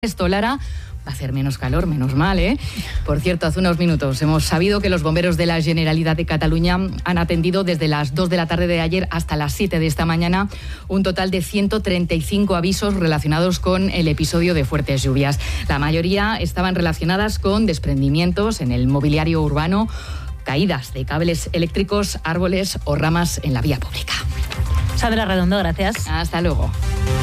Esto, Lara, va a hacer menos calor, menos mal, ¿eh? Por cierto, hace unos minutos hemos sabido que los bomberos de la Generalitat de Cataluña han atendido desde las 2 de la tarde de ayer hasta las 7 de esta mañana un total de 135 avisos relacionados con el episodio de fuertes lluvias. La mayoría estaban relacionadas con desprendimientos en el mobiliario urbano, caídas de cables eléctricos, árboles o ramas en la vía pública. Sandra Redondo, gracias. Hasta luego.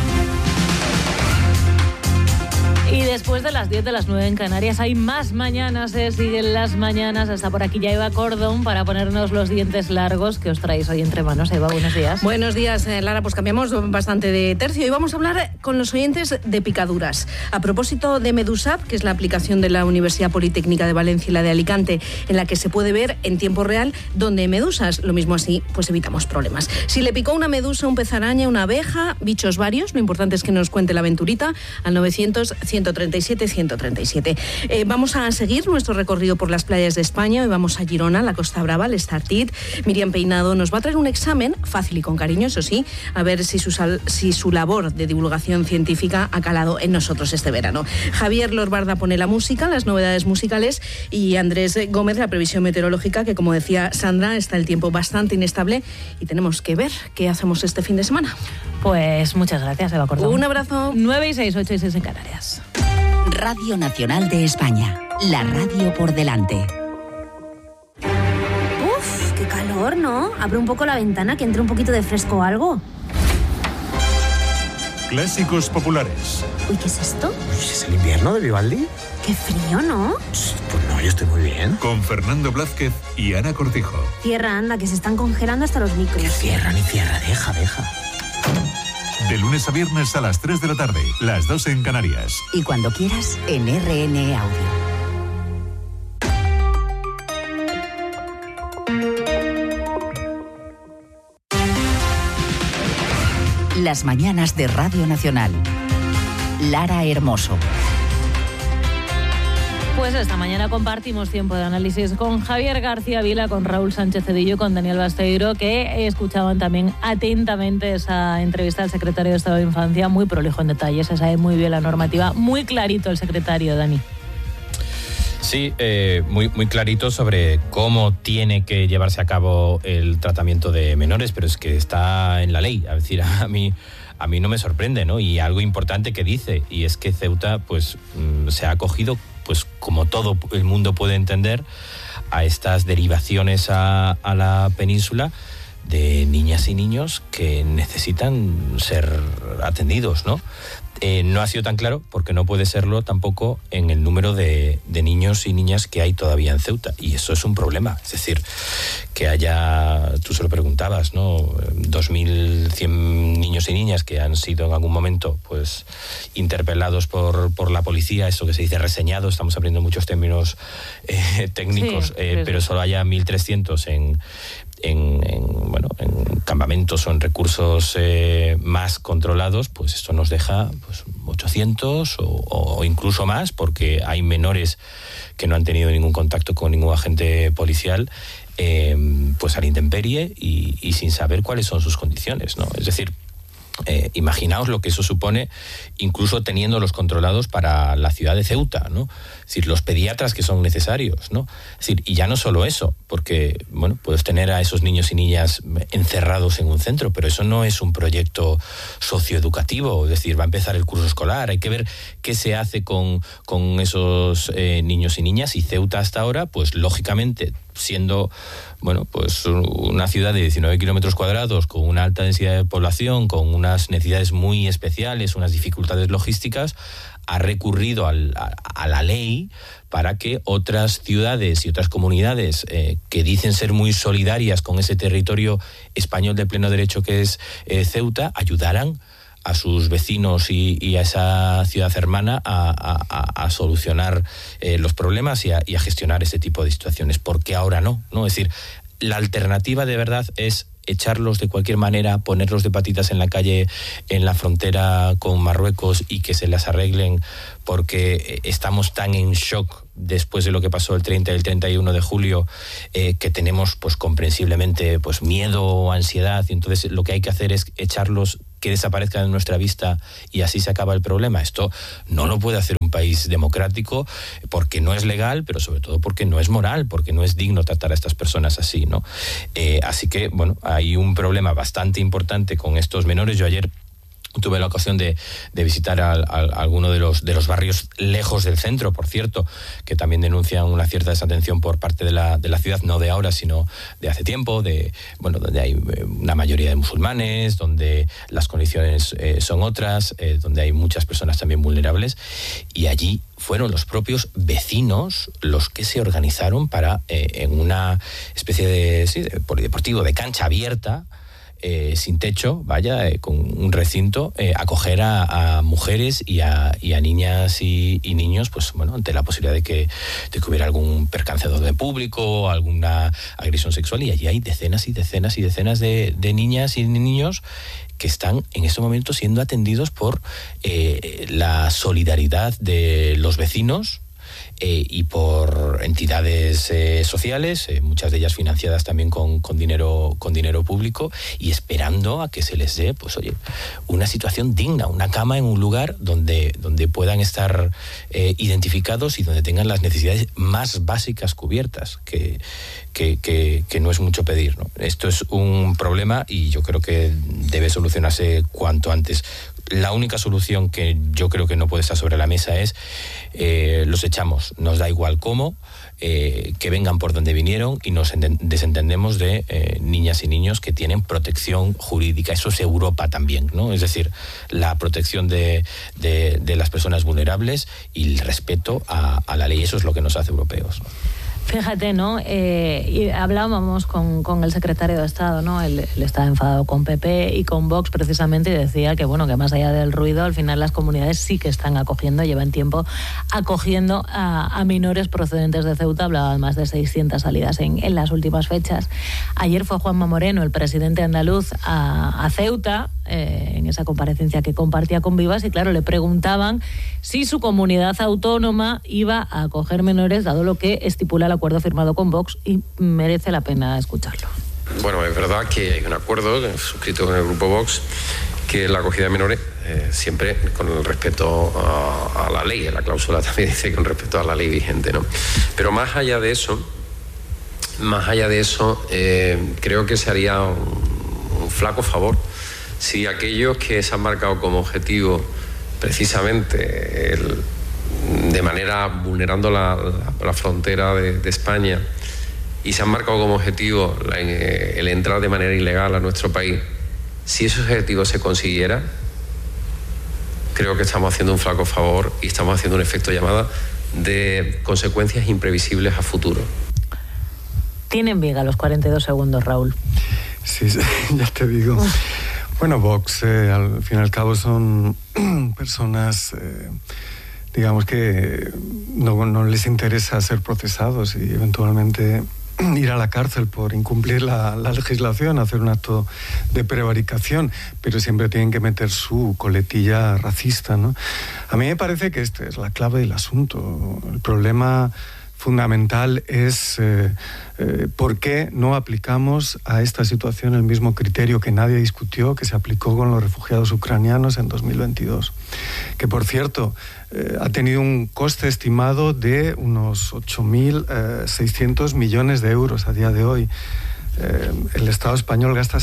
Y después de las 10 de las 9 en Canarias hay más mañanas, siguen las mañanas. Está por aquí ya Eva Cordón para ponernos los dientes largos que os traéis hoy entre manos. Eva, buenos días. Buenos días, Lara. Pues cambiamos bastante de tercio y vamos a hablar con los oyentes de picaduras. A propósito de Medusap, que es la aplicación de la Universidad Politécnica de Valencia y la de Alicante, en la que se puede ver en tiempo real dónde hay medusas. Lo mismo así, pues evitamos problemas. Si le picó una medusa, un pez araña, una abeja, bichos varios, lo importante es que nos cuente la aventurita al 900-137-137. Vamos a seguir nuestro recorrido por las playas de España. Hoy vamos a Girona, la Costa Brava, el Estartit. Miriam Peinado nos va a traer un examen, fácil y con cariño, eso sí, a ver si su labor de divulgación científica ha calado en nosotros este verano. Javier Lorbarda pone la música, las novedades musicales, y Andrés Gómez la previsión meteorológica, que como decía Sandra, está el tiempo bastante inestable y tenemos que ver qué hacemos este fin de semana. Pues muchas gracias, Eva Cordón. Un abrazo. 9 y 6, 8 y 6 en Canarias. Radio Nacional de España, la radio por delante. Uf, qué calor, ¿no? Abre un poco la ventana, que entre un poquito de fresco o algo. Clásicos populares. Uy, ¿qué es esto? ¿Es el invierno de Vivaldi? Qué frío, ¿no? Pues no, yo estoy muy bien. Con Fernando Blázquez y Ana Cortijo. Cierra, anda, que se están congelando hasta los micros. Que cierra ni cierra, deja. De lunes a viernes a las 3 de la tarde, las 2 en Canarias. Y cuando quieras, en RN Audio. Las mañanas de Radio Nacional. Lara Hermoso. Pues esta mañana compartimos tiempo de análisis con Javier García Vila, con Raúl Sánchez Cedillo, con Daniel Basteiro, que escuchaban también atentamente esa entrevista al secretario de Estado de Infancia, muy prolijo en detalles, se sabe muy bien la normativa, muy clarito el secretario, Dani. Sí, muy clarito sobre cómo tiene que llevarse a cabo el tratamiento de menores, pero es que está en la ley. Es decir, a mí no me sorprende, ¿no? Y algo importante que dice, y es que Ceuta pues se ha acogido, pues como todo el mundo puede entender, a estas derivaciones a la península de niñas y niños que necesitan ser atendidos, ¿no? No ha sido tan claro, porque no puede serlo tampoco en el número de niños y niñas que hay todavía en Ceuta, y eso es un problema. Es decir, que haya, tú se lo preguntabas, ¿no? 2.100 niños y niñas que han sido en algún momento pues interpelados por la policía, eso que se dice reseñados, estamos aprendiendo muchos términos técnicos, sí, pero solo haya 1.300 en campamentos o en recursos más controlados, pues esto nos deja pues 800 o incluso más, porque hay menores que no han tenido ningún contacto con ningún agente policial, pues a la intemperie y sin saber cuáles son sus condiciones, ¿no? Es decir, imaginaos lo que eso supone, incluso teniéndolos controlados para la ciudad de Ceuta, ¿no? Es decir, los pediatras que son necesarios, ¿no? Es decir, y ya no solo eso, porque, bueno, puedes tener a esos niños y niñas encerrados en un centro, pero eso no es un proyecto socioeducativo. Es decir, va a empezar el curso escolar, hay que ver qué se hace con esos niños y niñas, y Ceuta hasta ahora, pues lógicamente, siendo, bueno, pues una ciudad de 19 kilómetros cuadrados, con una alta densidad de población, con unas necesidades muy especiales, unas dificultades logísticas, ha recurrido a la ley para que otras ciudades y otras comunidades que dicen ser muy solidarias con ese territorio español de pleno derecho que es Ceuta, ayudaran a sus vecinos y a esa ciudad hermana a solucionar los problemas y a gestionar ese tipo de situaciones. Porque ahora no, es decir, la alternativa de verdad es echarlos de cualquier manera, ponerlos de patitas en la calle, en la frontera con Marruecos, y que se las arreglen, porque estamos tan en shock después de lo que pasó el 30 y el 31 de julio, que tenemos pues comprensiblemente pues miedo o ansiedad, y entonces lo que hay que hacer es echarlos que desaparezcan de nuestra vista y así se acaba el problema. Esto no lo puede hacer un país democrático porque no es legal, pero sobre todo porque no es moral, porque no es digno tratar a estas personas así, ¿no? Así que, bueno, hay un problema bastante importante con estos menores. Yo ayer tuve la ocasión de visitar a alguno de los barrios lejos del centro, por cierto, que también denuncian una cierta desatención por parte de la ciudad, no de ahora, sino de hace tiempo, donde hay una mayoría de musulmanes, donde las condiciones son otras, donde hay muchas personas también vulnerables, y allí fueron los propios vecinos los que se organizaron para, en una especie de polideportivo, de cancha abierta, sin techo, con un recinto, acoger a mujeres y a niñas y niños, pues bueno, ante la posibilidad de que hubiera algún percance de orden público, alguna agresión sexual, y allí hay decenas y decenas y decenas de niñas y niños que están en este momento siendo atendidos por la solidaridad de los vecinos, y por entidades sociales, muchas de ellas financiadas también con dinero público, y esperando a que se les dé, pues oye, una situación digna, una cama en un lugar donde puedan estar identificados y donde tengan las necesidades más básicas cubiertas, que no es mucho pedir, ¿no? Esto es un problema y yo creo que debe solucionarse cuanto antes. La única solución que yo creo que no puede estar sobre la mesa es los echamos, nos da igual cómo, que vengan por donde vinieron y nos desentendemos de niñas y niños que tienen protección jurídica. Eso es Europa también, ¿no? Es decir, la protección de las personas vulnerables y el respeto a la ley. Eso es lo que nos hace europeos, ¿no? Fíjate, ¿no? Y hablábamos con el secretario de Estado, ¿no? Él estaba enfadado con PP y con Vox precisamente, y decía que, bueno, que más allá del ruido, al final las comunidades sí que están acogiendo, llevan tiempo acogiendo a menores procedentes de Ceuta. Hablaban más de 600 salidas en las últimas fechas. Ayer fue Juanma Moreno, el presidente andaluz, a Ceuta, en esa comparecencia que compartía con Vivas, y claro, le preguntaban si su comunidad autónoma iba a acoger menores, dado lo que estipula el acuerdo firmado con Vox, y merece la pena escucharlo. Bueno, es verdad que hay un acuerdo suscrito con el grupo Vox, que la acogida de menores, siempre con el respeto a la ley, la cláusula también dice con respeto a la ley vigente, ¿no? Pero más allá de eso, creo que se haría un flaco favor si aquellos que se han marcado como objetivo precisamente de manera vulnerando la frontera de España, y se han marcado como objetivo el entrar de manera ilegal a nuestro país, si ese objetivo se consiguiera, creo que estamos haciendo un flaco favor y estamos haciendo un efecto llamada de consecuencias imprevisibles a futuro. Tienen viga los 42 segundos, Raúl. Sí, ya te digo. Bueno, Vox, al fin y al cabo, son personas, digamos que no les interesa ser procesados y eventualmente ir a la cárcel por incumplir la legislación, hacer un acto de prevaricación, pero siempre tienen que meter su coletilla racista, ¿no? A mí me parece que esta es la clave del asunto. El problema fundamental es por qué no aplicamos a esta situación el mismo criterio que nadie discutió, que se aplicó con los refugiados ucranianos en 2022. Que, por cierto, ha tenido un coste estimado de unos 8.600 millones de euros a día de hoy. El Estado español gasta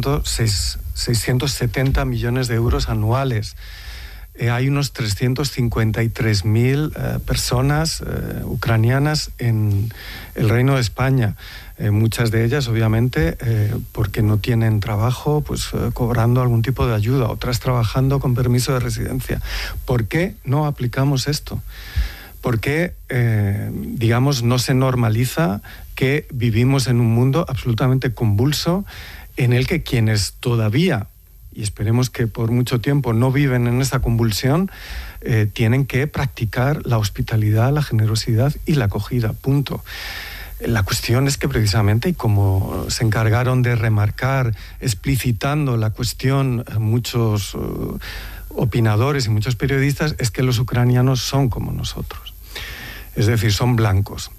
670 millones de euros anuales. Hay unos 353.000 personas ucranianas en el Reino de España, muchas de ellas obviamente porque no tienen trabajo, pues cobrando algún tipo de ayuda, otras trabajando con permiso de residencia. ¿Por qué no aplicamos esto? ¿Por qué, digamos, no se normaliza que vivimos en un mundo absolutamente convulso en el que quienes todavía, y esperemos que por mucho tiempo no viven en esa convulsión, tienen que practicar la hospitalidad, la generosidad y la acogida, punto. La cuestión es que precisamente, y como se encargaron de remarcar, explicitando la cuestión muchos opinadores y muchos periodistas, es que los ucranianos son como nosotros. Es decir, son blancos.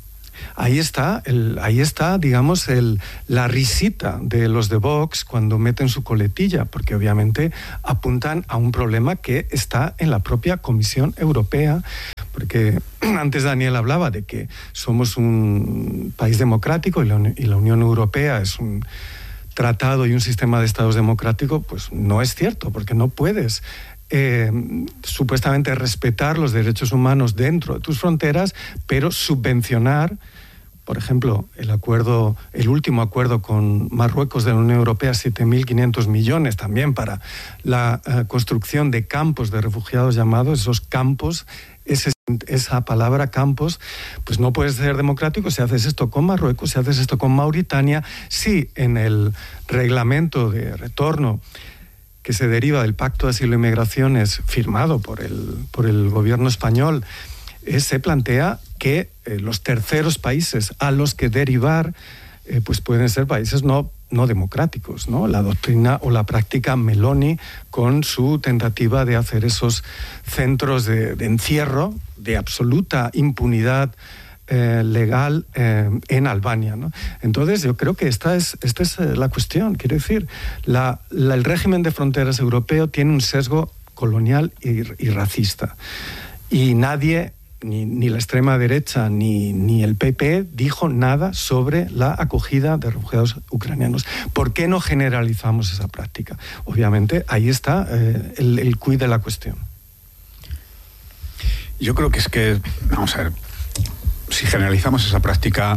ahí está, digamos, la risita de los de Vox cuando meten su coletilla, porque obviamente apuntan a un problema que está en la propia Comisión Europea, porque antes Daniel hablaba de que somos un país democrático y la Unión Europea es un tratado y un sistema de estados democrático. Pues no es cierto, porque no puedes supuestamente respetar los derechos humanos dentro de tus fronteras, pero subvencionar, por ejemplo, el último acuerdo con Marruecos de la Unión Europea, 7.500 millones también para la construcción de campos de refugiados llamados, esos campos, esa palabra campos, pues no puedes ser democrático si haces esto con Marruecos, si haces esto con Mauritania, si en el reglamento de retorno que se deriva del Pacto de Asilo y Migraciones firmado por el gobierno español, se plantea que los terceros países a los que derivar pues pueden ser países no democráticos, ¿no? La doctrina o la práctica Meloni con su tentativa de hacer esos centros de encierro de absoluta impunidad legal en Albania, ¿no? Entonces yo creo que esta es la cuestión. Quiero decir, el régimen de fronteras europeo tiene un sesgo colonial y racista, y nadie, ni la extrema derecha ni el PP dijo nada sobre la acogida de refugiados ucranianos. ¿Por qué no generalizamos esa práctica? Obviamente ahí está el quid de la cuestión. Yo creo que vamos a ver, si generalizamos esa práctica,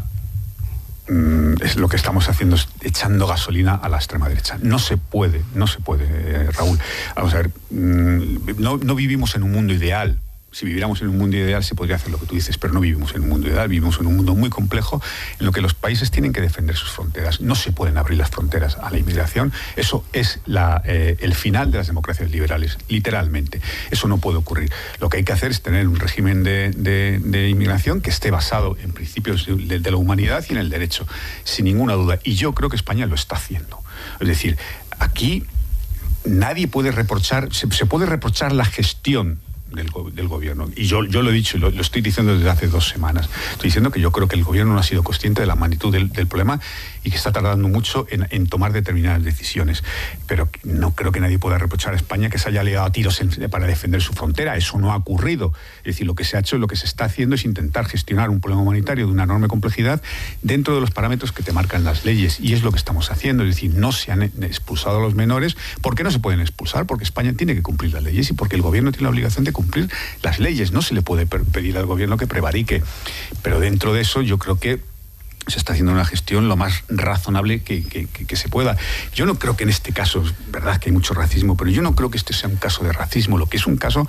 es lo que estamos haciendo, es echando gasolina a la extrema derecha. No se puede, Raúl. Vamos a ver, no vivimos en un mundo ideal. Si viviéramos en un mundo ideal se podría hacer lo que tú dices, pero no vivimos en un mundo ideal, vivimos en un mundo muy complejo en lo que los países tienen que defender sus fronteras. No se pueden abrir las fronteras a la inmigración. Eso es el final de las democracias liberales, literalmente. Eso no puede ocurrir. Lo que hay que hacer es tener un régimen de inmigración que esté basado en principios de la humanidad y en el derecho, sin ninguna duda. Y yo creo que España lo está haciendo. Es decir, aquí nadie puede reprochar, se puede reprochar la gestión del gobierno. Y yo lo he dicho y lo estoy diciendo desde hace 2 semanas. Estoy diciendo que yo creo que el gobierno no ha sido consciente de la magnitud del problema y que está tardando mucho en tomar determinadas decisiones. Pero no creo que nadie pueda reprochar a España que se haya liado a tiros para defender su frontera. Eso no ha ocurrido. Es decir, lo que se ha hecho, lo que se está haciendo es intentar gestionar un problema humanitario de una enorme complejidad dentro de los parámetros que te marcan las leyes. Y es lo que estamos haciendo. Es decir, no se han expulsado a los menores. ¿Por qué no se pueden expulsar? Porque España tiene que cumplir las leyes y porque el gobierno tiene la obligación de cumplir las leyes. No se le puede pedir al gobierno que prevarique, pero dentro de eso yo creo que se está haciendo una gestión lo más razonable que se pueda. Yo no creo que en este caso, es verdad que hay mucho racismo, pero yo no creo que este sea un caso de racismo, lo que es un caso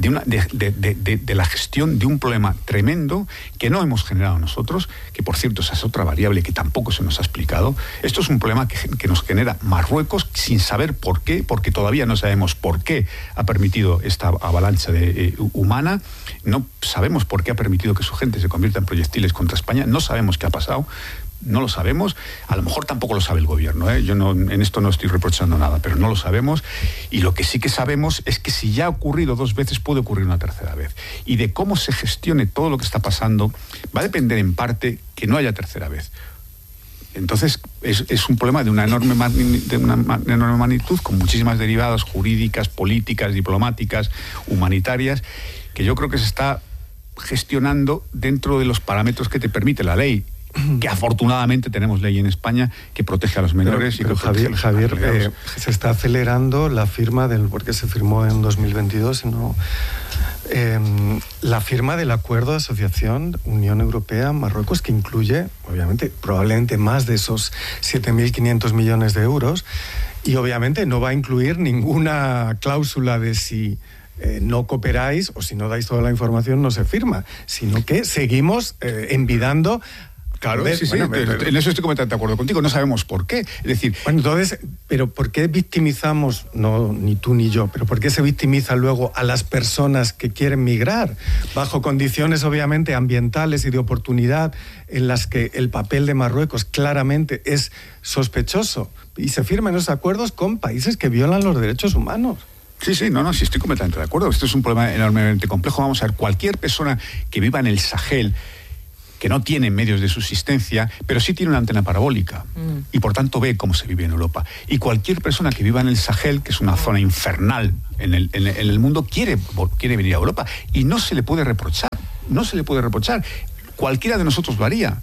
de la gestión de un problema tremendo que no hemos generado nosotros, que por cierto esa es otra variable que tampoco se nos ha explicado. Esto es un problema que nos genera Marruecos sin saber por qué, porque todavía no sabemos por qué ha permitido esta avalancha humana, no sabemos por qué ha permitido que su gente se convierta en proyectiles contra España, no sabemos qué ha pasado. No lo sabemos, a lo mejor tampoco lo sabe el gobierno, Yo en esto no estoy reprochando nada, pero no lo sabemos, y lo que sí que sabemos es que si ya ha ocurrido 2 veces, puede ocurrir una tercera vez. Y de cómo se gestione todo lo que está pasando va a depender en parte que no haya tercera vez. Entonces es un problema de una enorme magnitud, con muchísimas derivadas jurídicas, políticas, diplomáticas, humanitarias, que yo creo que se está gestionando dentro de los parámetros que te permite la ley, que afortunadamente tenemos ley en España que protege a los menores. Pero Javier, se está acelerando la firma porque se firmó en 2022, la firma del acuerdo de asociación Unión Europea-Marruecos, que incluye, obviamente, probablemente más de esos 7.500 millones de euros, y obviamente no va a incluir ninguna cláusula de si no cooperáis o si no dais toda la información no se firma, sino que seguimos envidando. Claro, sí, en eso estoy completamente de acuerdo contigo, no sabemos por qué. Es decir, bueno, entonces, pero ¿por qué victimizamos, no ni tú ni yo, pero por qué se victimiza luego a las personas que quieren migrar bajo condiciones obviamente ambientales y de oportunidad en las que el papel de Marruecos claramente es sospechoso y se firman esos acuerdos con países que violan los derechos humanos? Sí, estoy completamente de acuerdo. Esto es un problema enormemente complejo. Vamos a ver, cualquier persona que viva en el Sahel que no tiene medios de subsistencia, pero sí tiene una antena parabólica y por tanto ve cómo se vive en Europa. Y cualquier persona que viva en el Sahel, que es una zona infernal en el mundo, quiere venir a Europa y no se le puede reprochar. Cualquiera de nosotros lo haría.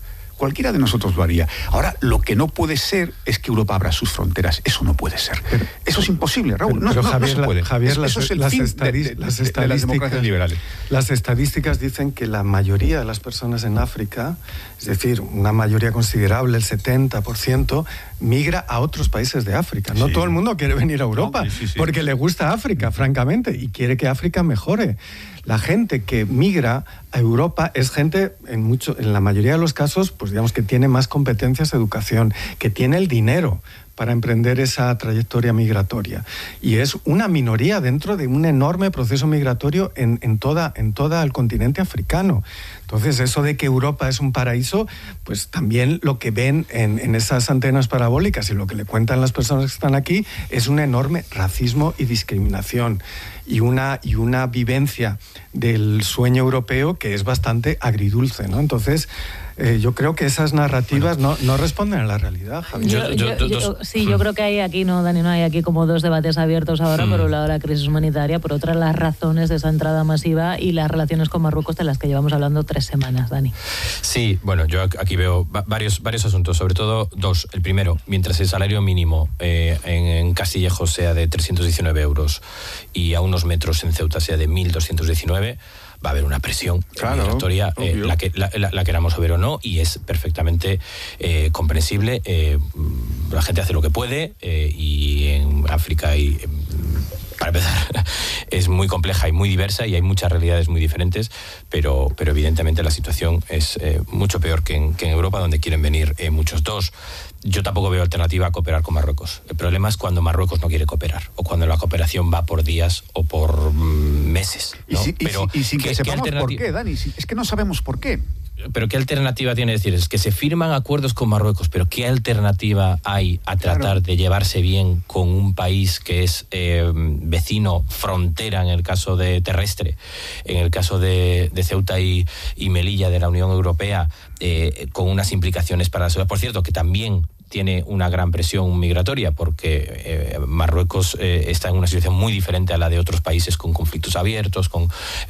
Ahora, lo que no puede ser es que Europa abra sus fronteras. Eso no puede ser. Eso es imposible, Raúl. No se puede. Javier, eso es el fin de las democracias liberales. Las estadísticas dicen que la mayoría de las personas en África, es decir, una mayoría considerable, el 70%, migra a otros países de África. No todo el mundo quiere venir a Europa, porque le gusta África, francamente, y quiere que África mejore. La gente que migra a Europa es gente, en la mayoría de los casos, pues digamos que tiene más competencias de educación, que tiene el dinero para emprender esa trayectoria migratoria. Y es una minoría dentro de un enorme proceso migratorio en toda el continente africano. Entonces, eso de que Europa es un paraíso, pues también lo que ven en esas antenas parabólicas y lo que le cuentan las personas que están aquí es un enorme racismo y discriminación y una vivencia del sueño europeo que es bastante agridulce, ¿no? Entonces, yo creo que esas narrativas no responden a la realidad, Javier. Yo creo que hay aquí, Dani, hay aquí como dos debates abiertos ahora. Por un lado la crisis humanitaria, por otra las razones de esa entrada masiva y las relaciones con Marruecos, de las que llevamos hablando 3 semanas, Dani. Sí, bueno, yo aquí veo varios asuntos, sobre todo 2. El primero, mientras el salario mínimo en Castillejo sea de 319 euros y a unos metros en Ceuta sea de 1.219, va a haber una presión migratoria, la queramos ver o no, y es perfectamente comprensible. La gente hace lo que puede y en África para empezar, es muy compleja y muy diversa y hay muchas realidades muy diferentes, pero evidentemente la situación es mucho peor que en Europa, donde quieren venir muchos. 2, yo tampoco veo alternativa a cooperar con Marruecos. El problema es cuando Marruecos no quiere cooperar o cuando la cooperación va por días o por meses, ¿no? Y sin que sepamos por qué, Dani. Es que no sabemos por qué. Pero ¿qué alternativa tiene? Es decir, es que se firman acuerdos con Marruecos, pero ¿qué alternativa hay a tratar de llevarse bien con un país que es vecino, frontera en el caso de terrestre, en el caso de Ceuta y Melilla de la Unión Europea, con unas implicaciones para la seguridad? Por cierto, que también tiene una gran presión migratoria porque Marruecos está en una situación muy diferente a la de otros países, con conflictos abiertos, con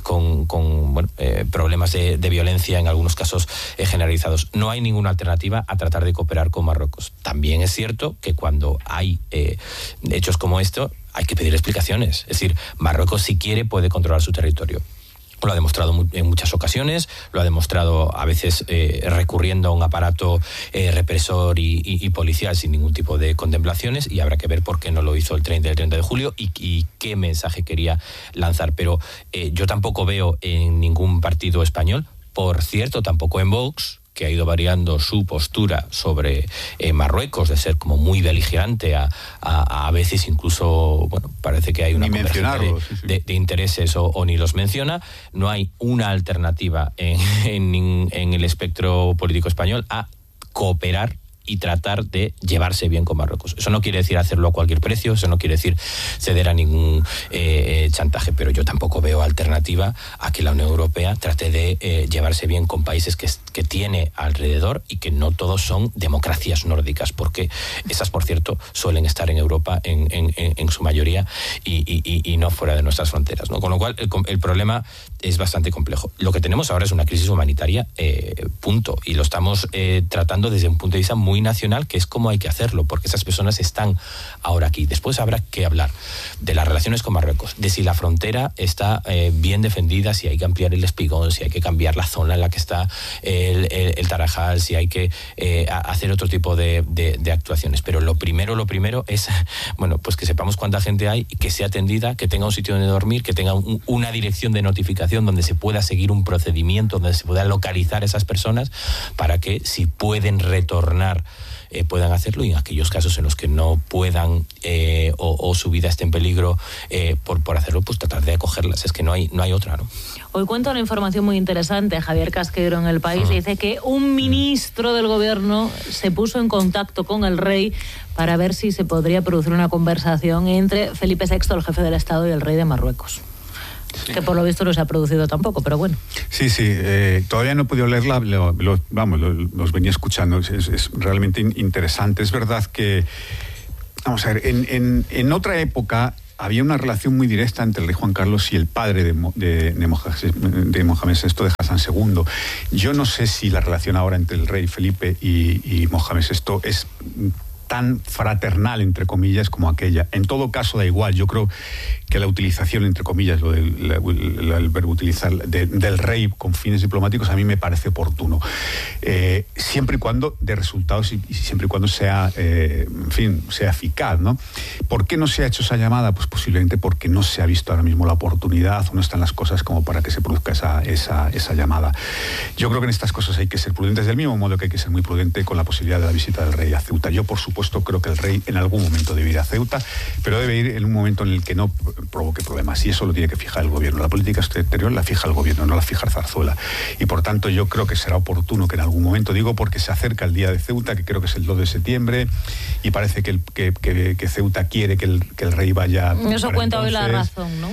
problemas de violencia, en algunos casos generalizados. No hay ninguna alternativa a tratar de cooperar con Marruecos. También es cierto que cuando hay hechos como esto, hay que pedir explicaciones. Es decir, Marruecos, si quiere, puede controlar su territorio. Lo ha demostrado en muchas ocasiones, lo ha demostrado a veces recurriendo a un aparato represor y policial sin ningún tipo de contemplaciones, y habrá que ver por qué no lo hizo el 30 de julio y qué mensaje quería lanzar. Pero yo tampoco veo en ningún partido español, por cierto, tampoco en Vox, que ha ido variando su postura sobre Marruecos, de ser como muy beligerante a veces incluso, parece que hay una convergencia de intereses o ni los menciona. No hay una alternativa en el espectro político español a cooperar y tratar de llevarse bien con Marruecos. Eso no quiere decir hacerlo a cualquier precio, eso no quiere decir ceder a ningún chantaje, pero yo tampoco veo alternativa a que la Unión Europea trate de llevarse bien con países que tiene alrededor y que no todos son democracias nórdicas, porque esas, por cierto, suelen estar en Europa en su mayoría y no fuera de nuestras fronteras, ¿no? Con lo cual, el problema es bastante complejo. Lo que tenemos ahora es una crisis humanitaria, punto, y lo estamos tratando desde un punto de vista muy nacional, que es cómo hay que hacerlo, porque esas personas están ahora aquí. Después habrá que hablar de las relaciones con Marruecos, de si la frontera está bien defendida, si hay que ampliar el espigón, si hay que cambiar la zona en la que está el Tarajal, si hay que hacer otro tipo de actuaciones. Pero lo primero es, pues que sepamos cuánta gente hay, que sea atendida, que tenga un sitio donde dormir, que tenga una dirección de notificación donde se pueda seguir un procedimiento, donde se pueda localizar a esas personas, para que, si pueden retornar, puedan hacerlo, y en aquellos casos en los que no puedan o su vida esté en peligro por hacerlo, pues tratar de acogerlas. Es que no hay otra, ¿no? Hoy cuenta una información muy interesante, Javier Casquero, en El País. Dice que un ministro del gobierno se puso en contacto con el rey para ver si se podría producir una conversación entre Felipe VI, el jefe del Estado, y el rey de Marruecos. Que por lo visto no se ha producido tampoco, pero bueno. Sí, todavía no he podido leerla, los venía escuchando, es realmente interesante. Es verdad que, vamos a ver, en otra época había una relación muy directa entre el rey Juan Carlos y el padre de Mohamed VI, de Hassan II. Yo no sé si la relación ahora entre el rey Felipe y Mohamed VI es tan fraternal, entre comillas, como aquella. En todo caso, da igual. Yo creo que la utilización, entre comillas, el verbo utilizar del rey con fines diplomáticos, a mí me parece oportuno. Siempre y cuando dé resultados y siempre y cuando sea, sea eficaz, ¿no? ¿Por qué no se ha hecho esa llamada? Pues posiblemente porque no se ha visto ahora mismo la oportunidad o no están las cosas como para que se produzca esa llamada. Yo creo que en estas cosas hay que ser prudentes, del mismo modo que hay que ser muy prudente con la posibilidad de la visita del rey a Ceuta. Yo, por supuesto, creo que el rey en algún momento debe ir a Ceuta, pero debe ir en un momento en el que no provoque problemas, y eso lo tiene que fijar el gobierno. La política exterior la fija el gobierno, no la fija Zarzuela, y por tanto yo creo que será oportuno que en algún momento, digo porque se acerca el día de Ceuta, que creo que es el 2 de septiembre, y parece que Ceuta quiere que el rey vaya. Eso cuenta hoy La Razón, ¿no?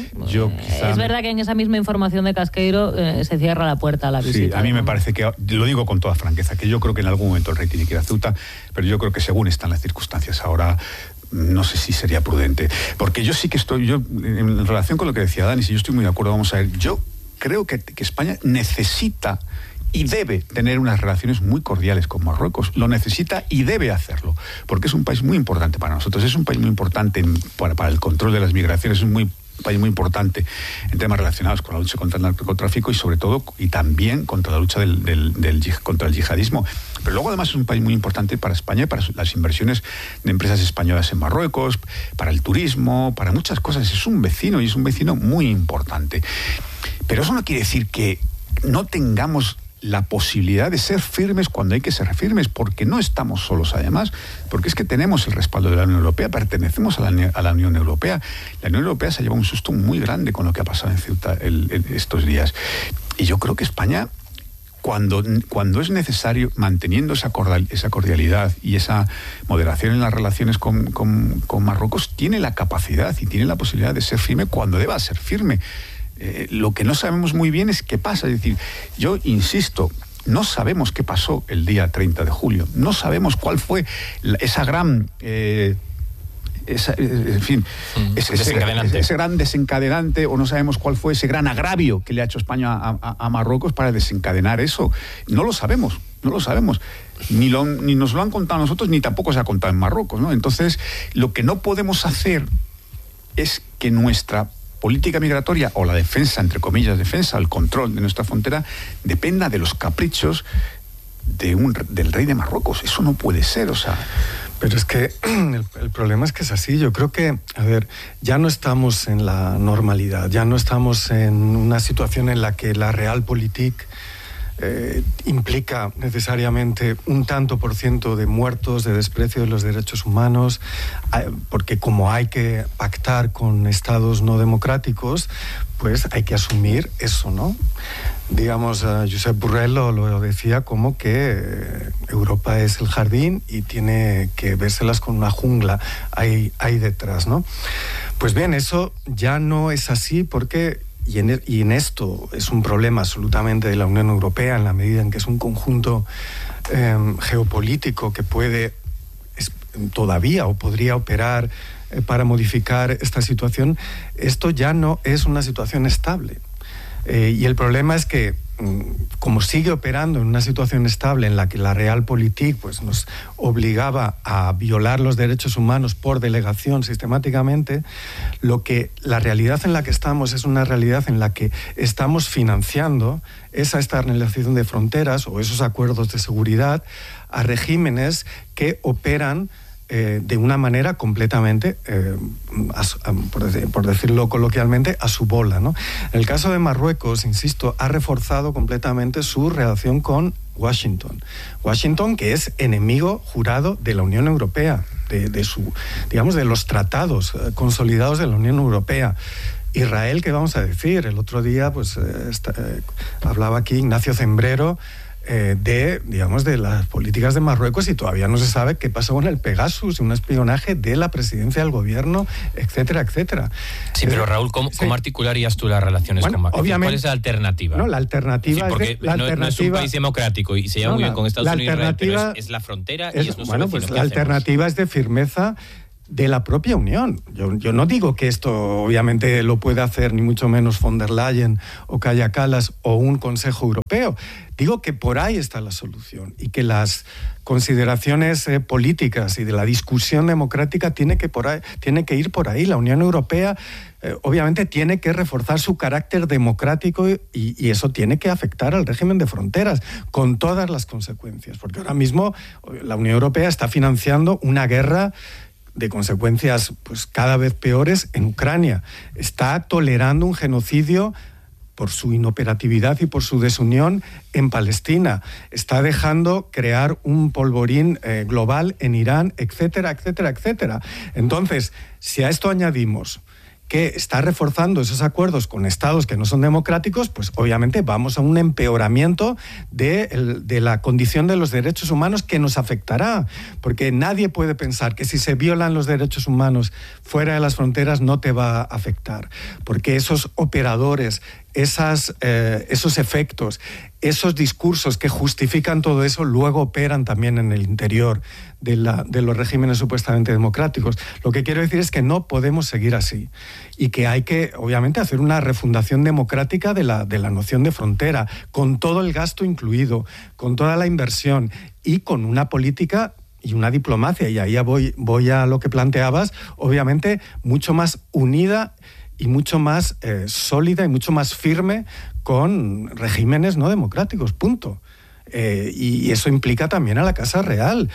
Es verdad que en esa misma información de Casqueiro se cierra la puerta a la visita. Sí, a mí me parece que, lo digo con toda franqueza, que yo creo que en algún momento el rey tiene que ir a Ceuta, pero yo creo que según están las circunstancias ahora, no sé si sería prudente. Porque yo sí que en relación con lo que decía Dani, si yo estoy muy de acuerdo, vamos a ver, yo creo que España necesita y debe tener unas relaciones muy cordiales con Marruecos. Lo necesita y debe hacerlo, porque es un país muy importante para nosotros, es un país muy importante para el control de las migraciones, es un país muy importante en temas relacionados con la lucha contra el narcotráfico y sobre todo y también contra la lucha contra el yihadismo. Pero luego además es un país muy importante para España y para las inversiones de empresas españolas en Marruecos, para el turismo, para muchas cosas. Es un vecino y es un vecino muy importante. Pero eso no quiere decir que no tengamos la posibilidad de ser firmes cuando hay que ser firmes, porque no estamos solos además, porque es que tenemos el respaldo de la Unión Europea, pertenecemos a la Unión Europea. La Unión Europea se ha llevado un susto muy grande con lo que ha pasado en Ceuta estos días. Y yo creo que España, cuando es necesario, manteniendo esa cordialidad y esa moderación en las relaciones con Marruecos, tiene la capacidad y tiene la posibilidad de ser firme cuando deba ser firme. Lo que no sabemos muy bien es qué pasa. Es decir, yo insisto, no sabemos qué pasó el día 30 de julio. No sabemos cuál fue ese gran desencadenante, o no sabemos cuál fue ese gran agravio que le ha hecho España a Marruecos para desencadenar eso. No lo sabemos. Ni nos lo han contado a nosotros, ni tampoco se ha contado en Marruecos, ¿no? Entonces, lo que no podemos hacer es que nuestra política migratoria o la defensa, entre comillas, el control de nuestra frontera, dependa de los caprichos del rey de Marruecos. Eso no puede ser, o sea. Pero es que el problema es que es así. Yo creo que, ya no estamos en la normalidad, ya no estamos en una situación en la que la realpolitik implica necesariamente un tanto por ciento de muertos, de desprecio de los derechos humanos, porque como hay que pactar con estados no democráticos, pues hay que asumir eso, ¿no? Digamos, Josep Borrell lo decía como que Europa es el jardín y tiene que vérselas con una jungla ahí detrás, ¿no? Pues bien, eso ya no es así porque... Y en esto es un problema absolutamente de la Unión Europea, en la medida en que es un conjunto geopolítico que puede todavía o podría operar para modificar esta situación. Esto ya no es una situación estable. Y el problema es que, como sigue operando en una situación estable en la que la realpolitik pues, nos obligaba a violar los derechos humanos por delegación sistemáticamente, la realidad en la que estamos es una realidad en la que estamos financiando esa externalización de fronteras o esos acuerdos de seguridad a regímenes que operan de una manera completamente, por decirlo coloquialmente, a su bola, ¿no? En el caso de Marruecos, insisto, ha reforzado completamente su relación con Washington. Washington, que es enemigo jurado de la Unión Europea, de los tratados consolidados de la Unión Europea. Israel, ¿qué vamos a decir? El otro día, hablaba aquí Ignacio Zembrero, de las políticas de Marruecos, y todavía no se sabe qué pasó con el Pegasus, un espionaje de la presidencia del gobierno, etcétera, etcétera. Sí, pero Raúl, ¿cómo articularías tú las relaciones con Marruecos? Obviamente, ¿cuál es la alternativa? No, la alternativa porque no es un país democrático y se lleva muy bien con Estados Unidos, pero es la frontera y es nuestro vecino. La alternativa es de firmeza de la propia Unión. Yo no digo que esto obviamente lo pueda hacer ni mucho menos von der Leyen o Kaja Kallas o un Consejo Europeo. Digo que por ahí está la solución y que las consideraciones políticas y de la discusión democrática tiene que ir por ahí. La Unión Europea obviamente tiene que reforzar su carácter democrático y eso tiene que afectar al régimen de fronteras con todas las consecuencias, porque ahora mismo la Unión Europea está financiando una guerra de consecuencias pues cada vez peores en Ucrania. Está tolerando un genocidio por su inoperatividad y por su desunión en Palestina. Está dejando crear un polvorín global en Irán, etcétera, etcétera, etcétera. Entonces, si a esto añadimos que está reforzando esos acuerdos con estados que no son democráticos, pues obviamente vamos a un empeoramiento de la condición de los derechos humanos que nos afectará, porque nadie puede pensar que si se violan los derechos humanos fuera de las fronteras no te va a afectar, porque esos operadores, esos efectos, esos discursos que justifican todo eso luego operan también en el interior de los regímenes supuestamente democráticos. Lo que quiero decir es que no podemos seguir así y que hay que, obviamente, hacer una refundación democrática de la noción de frontera, con todo el gasto incluido, con toda la inversión y con una política y una diplomacia, y ahí voy a lo que planteabas, obviamente mucho más unida y mucho más sólida y mucho más firme con regímenes no democráticos, punto. Y eso implica también a la Casa Real.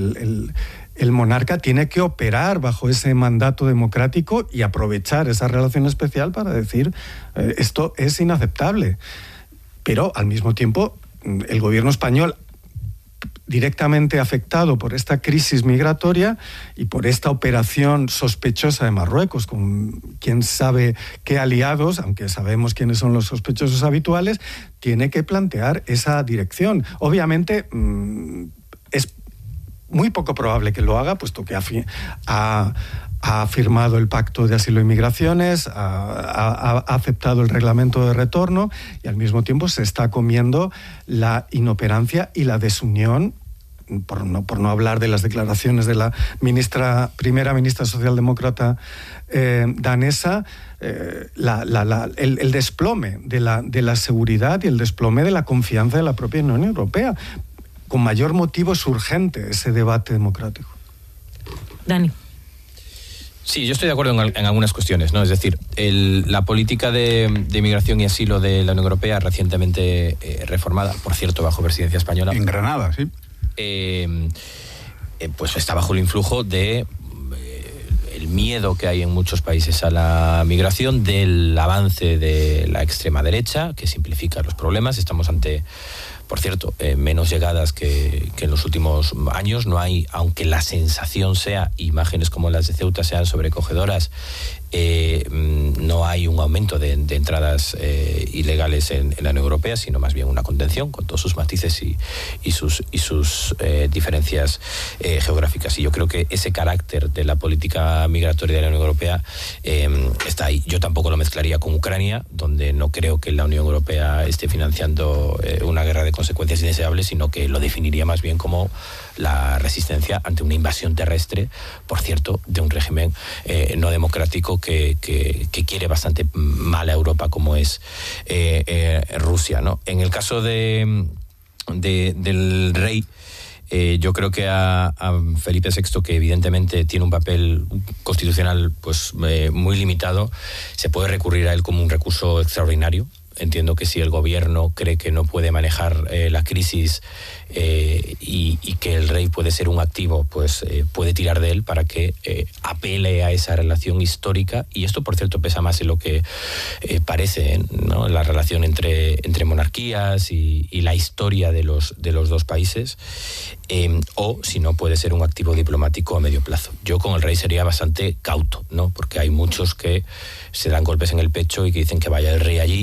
El monarca tiene que operar bajo ese mandato democrático y aprovechar esa relación especial para decir esto es inaceptable. Pero al mismo tiempo el gobierno español, directamente afectado por esta crisis migratoria y por esta operación sospechosa de Marruecos, con quién sabe qué aliados, aunque sabemos quiénes son los sospechosos habituales, tiene que plantear esa dirección. Obviamente es muy poco probable que lo haga, puesto que ha firmado el Pacto de Asilo y Migraciones, ha aceptado el reglamento de retorno y al mismo tiempo se está comiendo la inoperancia y la desunión, por no hablar de las declaraciones de la primera ministra socialdemócrata danesa, el desplome de la seguridad y el desplome de la confianza de la propia Unión Europea. Con mayor motivo es urgente ese debate democrático. Dani. Sí, yo estoy de acuerdo en algunas cuestiones, ¿no? Es decir, la política de migración y asilo de la Unión Europea, recientemente reformada, por cierto, bajo presidencia española. En Granada, sí. Pues está bajo el influjo de el miedo que hay en muchos países a la migración, del avance de la extrema derecha, que simplifica los problemas. Estamos ante, por cierto, menos llegadas que en los últimos años. No hay, aunque la sensación sea, imágenes como las de Ceuta sean sobrecogedoras, no hay un aumento de entradas ilegales en la Unión Europea, sino más bien una contención, con todos sus matices y sus diferencias geográficas. Y yo creo que ese carácter de la política migratoria de la Unión Europea está ahí. Yo tampoco lo mezclaría con Ucrania, donde no creo que la Unión Europea esté financiando una guerra de consecuencias indeseables, sino que lo definiría más bien como la resistencia ante una invasión terrestre, por cierto, de un régimen no democrático que quiere bastante mal a Europa, como es Rusia, ¿no? En el caso del rey, yo creo que a Felipe VI, que evidentemente tiene un papel constitucional pues muy limitado, se puede recurrir a él como un recurso extraordinario. Entiendo que si el gobierno cree que no puede manejar la crisis y que el rey puede ser un activo, pues puede tirar de él para que apele a esa relación histórica. Y esto, por cierto, pesa más en lo que parece, ¿no? La relación entre monarquías y la historia de los dos países. O, si no, puede ser un activo diplomático a medio plazo. Yo con el rey sería bastante cauto, ¿no? Porque hay muchos que se dan golpes en el pecho y que dicen que vaya el rey allí, ya con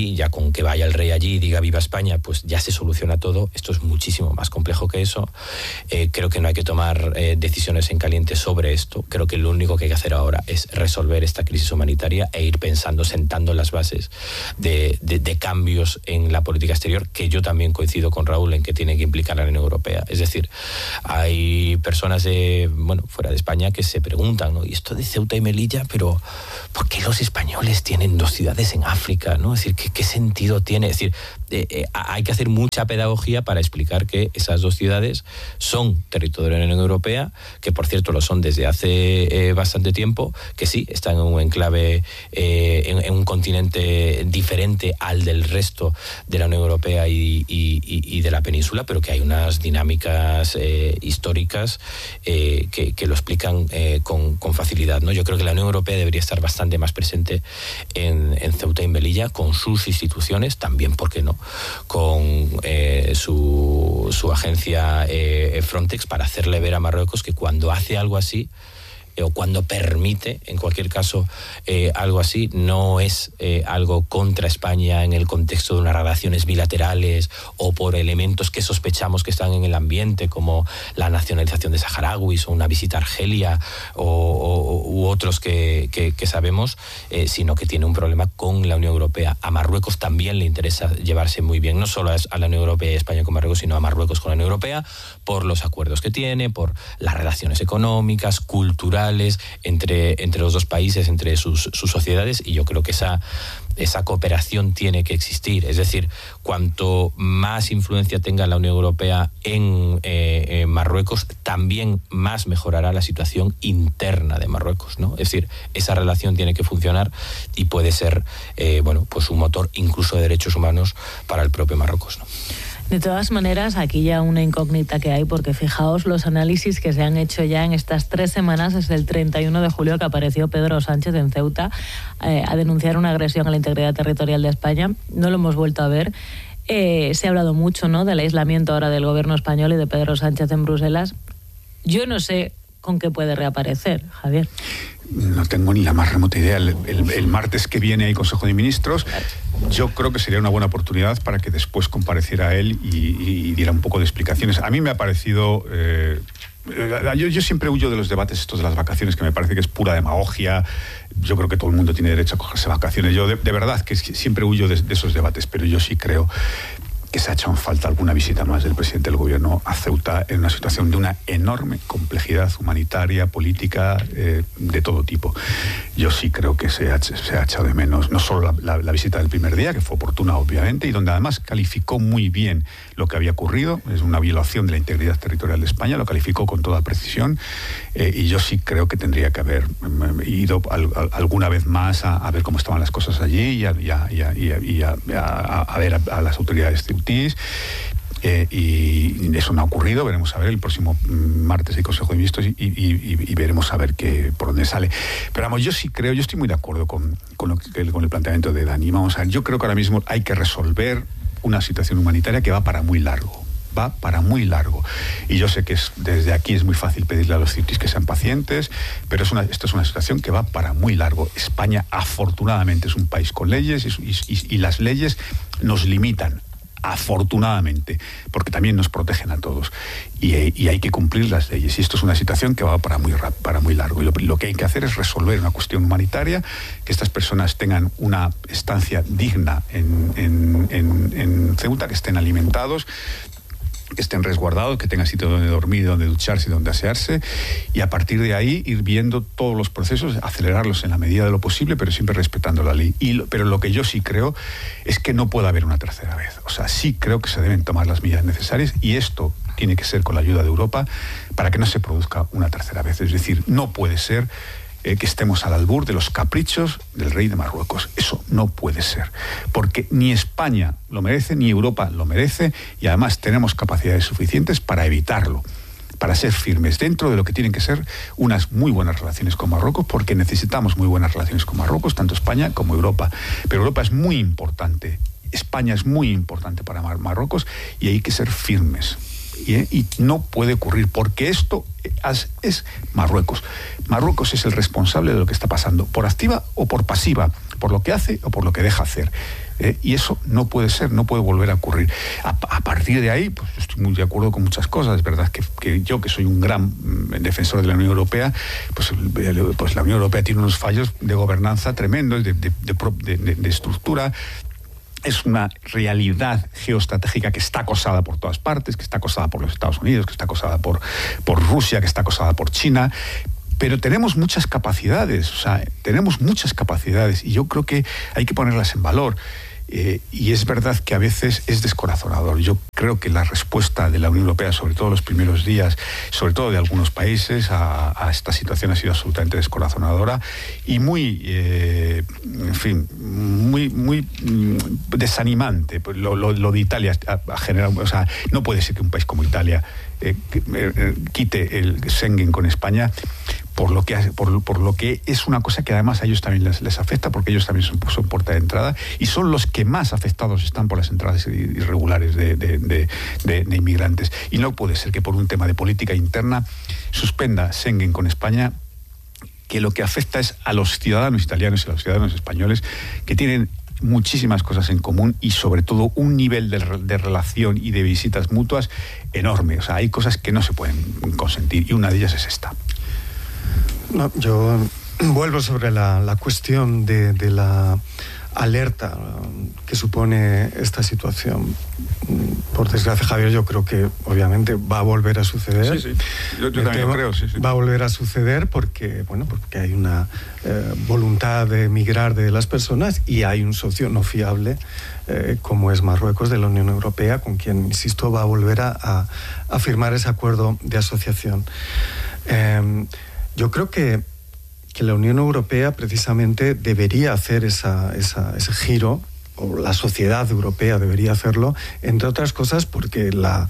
con que vaya el rey allí y diga viva España, pues ya se soluciona todo. Esto es muchísimo más complejo que eso. Creo que no hay que tomar decisiones en caliente sobre esto. Creo que lo único que hay que hacer ahora es resolver esta crisis humanitaria e ir pensando, sentando las bases de cambios en la política exterior, que yo también coincido con Raúl en que tiene que implicar a la Unión Europea. Es decir, hay personas fuera de España que se preguntan, ¿no? Y esto de Ceuta y Melilla, pero ¿por qué los españoles tienen 2 ciudades en África, ¿no? Es decir, ¿qué sentido tiene? Es decir, hay que hacer mucha pedagogía para explicar que esas 2 ciudades son territorio de la Unión Europea, que por cierto lo son desde hace bastante tiempo, que sí, están en un enclave, en un continente diferente al del resto de la Unión Europea y de la península, pero que hay unas dinámicas históricas que lo explican con facilidad, ¿no? Yo creo que la Unión Europea debería estar bastante más presente en Ceuta y Melilla, con sus instituciones, también, ¿por qué no?, con su agencia Frontex, para hacerle ver a Marruecos que cuando hace algo así, o cuando permite, en cualquier caso, algo así, no es algo contra España en el contexto de unas relaciones bilaterales o por elementos que sospechamos que están en el ambiente, como la nacionalización de saharauis o una visita a Argelia u otros que sabemos, sino que tiene un problema con la Unión Europea. A Marruecos también le interesa llevarse muy bien, no solo a la Unión Europea y España con Marruecos, sino a Marruecos con la Unión Europea, por los acuerdos que tiene, por las relaciones económicas, culturales, entre los 2 países, entre sus sociedades, y yo creo que esa cooperación tiene que existir. Es decir, cuanto más influencia tenga la Unión Europea en Marruecos, también más mejorará la situación interna de Marruecos, ¿no? Es decir, esa relación tiene que funcionar y puede ser un motor incluso de derechos humanos para el propio Marruecos, ¿no? De todas maneras, aquí ya una incógnita que hay, porque fijaos los análisis que se han hecho ya en estas 3 semanas, desde el 31 de julio que apareció Pedro Sánchez en Ceuta a denunciar una agresión a la integridad territorial de España. No lo hemos vuelto a ver. Se ha hablado mucho, ¿no?, del aislamiento ahora del gobierno español y de Pedro Sánchez en Bruselas. Yo no sé con qué puede reaparecer, Javier. No tengo ni la más remota idea. El martes que viene hay Consejo de Ministros. Yo creo que sería una buena oportunidad para que después compareciera él y diera un poco de explicaciones. A mí me ha parecido... Yo siempre huyo de los debates estos de las vacaciones, que me parece que es pura demagogia. Yo creo que todo el mundo tiene derecho a cogerse vacaciones. Yo de verdad que siempre huyo de esos debates, pero yo sí creo que se ha hecho en falta alguna visita más del presidente del gobierno a Ceuta, en una situación de una enorme complejidad humanitaria, política, de todo tipo. Yo sí creo que se ha echado de menos, no solo la visita del primer día, que fue oportuna obviamente, y donde además calificó muy bien lo que había ocurrido, es una violación de la integridad territorial de España, lo calificó con toda precisión, y yo sí creo que tendría que haber ido alguna vez más a ver cómo estaban las cosas allí y a ver a las autoridades y eso no ha ocurrido. Veremos a ver, el próximo martes hay Consejo de Ministros y veremos a ver por dónde sale. Pero vamos, yo sí creo, yo estoy muy de acuerdo con el planteamiento de Dani. Vamos a ver, yo creo que ahora mismo hay que resolver una situación humanitaria que va para muy largo. Y yo sé que desde aquí es muy fácil pedirle a los ceutíes que sean pacientes, pero esto es una situación que va para muy largo. España, afortunadamente, es un país con leyes y las leyes nos limitan, afortunadamente, porque también nos protegen a todos, y hay que cumplir las leyes, y esto es una situación que va para muy largo, y lo que hay que hacer es resolver una cuestión humanitaria, que estas personas tengan una estancia digna en Ceuta, que estén alimentados, que estén resguardados, que tengan sitio donde dormir, donde ducharse y donde asearse, y a partir de ahí ir viendo todos los procesos, acelerarlos en la medida de lo posible, pero siempre respetando la ley. Pero lo que yo sí creo es que no puede haber una tercera vez. O sea, sí creo que se deben tomar las medidas necesarias, y esto tiene que ser con la ayuda de Europa para que no se produzca una tercera vez. Es decir, no puede ser que estemos al albur de los caprichos del rey de Marruecos. Eso no puede ser, porque ni España lo merece, ni Europa lo merece, y además tenemos capacidades suficientes para evitarlo, para ser firmes dentro de lo que tienen que ser unas muy buenas relaciones con Marruecos, porque necesitamos muy buenas relaciones con Marruecos, tanto España como Europa. Pero Europa es muy importante, España es muy importante para Marruecos, y hay que ser firmes. Y no puede ocurrir, porque esto es Marruecos. Marruecos es el responsable de lo que está pasando, por activa o por pasiva, por lo que hace o por lo que deja hacer. Y eso no puede ser, no puede volver a ocurrir. A partir de ahí, pues estoy muy de acuerdo con muchas cosas. Es verdad que yo, que soy un gran defensor de la Unión Europea, pues la Unión Europea tiene unos fallos de gobernanza tremendos, de estructura. Es una realidad geoestratégica que está acosada por todas partes, que está acosada por los Estados Unidos, que está acosada por Rusia, que está acosada por China. Pero tenemos muchas capacidades, y yo creo que hay que ponerlas en valor. Y es verdad que a veces es descorazonador. Yo creo que la respuesta de la Unión Europea, sobre todo los primeros días, sobre todo de algunos países, a esta situación ha sido absolutamente descorazonadora y muy desanimante. Lo de Italia ha generado, no puede ser que un país como Italia quite el Schengen con España, por lo que es una cosa que además a ellos también les afecta, porque ellos también son puerta de entrada y son los que más afectados están por las entradas irregulares de inmigrantes. Y no puede ser que por un tema de política interna suspenda Schengen con España, que lo que afecta es a los ciudadanos italianos y a los ciudadanos españoles, que tienen muchísimas cosas en común y sobre todo un nivel de relación y de visitas mutuas enorme. Hay cosas que no se pueden consentir y una de ellas es esta. No, yo vuelvo sobre la cuestión de la alerta que supone esta situación. Por desgracia, Javier, yo creo que obviamente va a volver a suceder. Sí. Yo también lo creo, sí. Va a volver a suceder porque hay una voluntad de emigrar de las personas y hay un socio no fiable como es Marruecos, de la Unión Europea, con quien, insisto, va a volver a firmar ese acuerdo de asociación. Yo creo que la Unión Europea precisamente debería hacer ese giro, o la sociedad europea debería hacerlo, entre otras cosas porque la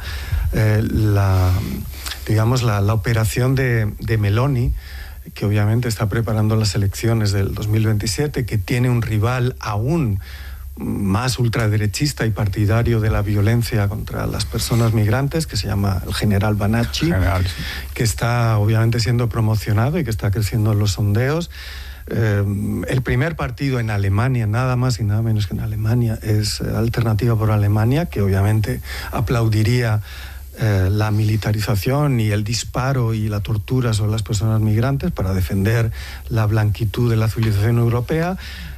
operación de Meloni, que obviamente está preparando las elecciones del 2027, que tiene un rival aún más ultraderechista y partidario de la violencia contra las personas migrantes, que se llama el general Banacci, que está obviamente siendo promocionado y que está creciendo en los sondeos. El primer partido en Alemania, nada más y nada menos que en Alemania, es Alternativa por Alemania, que obviamente aplaudiría la militarización y el disparo y la tortura sobre las personas migrantes para defender la blanquitud de la civilización europea.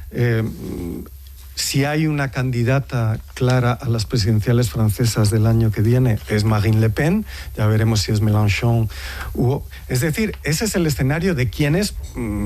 Si hay una candidata clara a las presidenciales francesas del año que viene, es Marine Le Pen. Ya veremos si es Mélenchon Es decir, ese es el escenario de quienes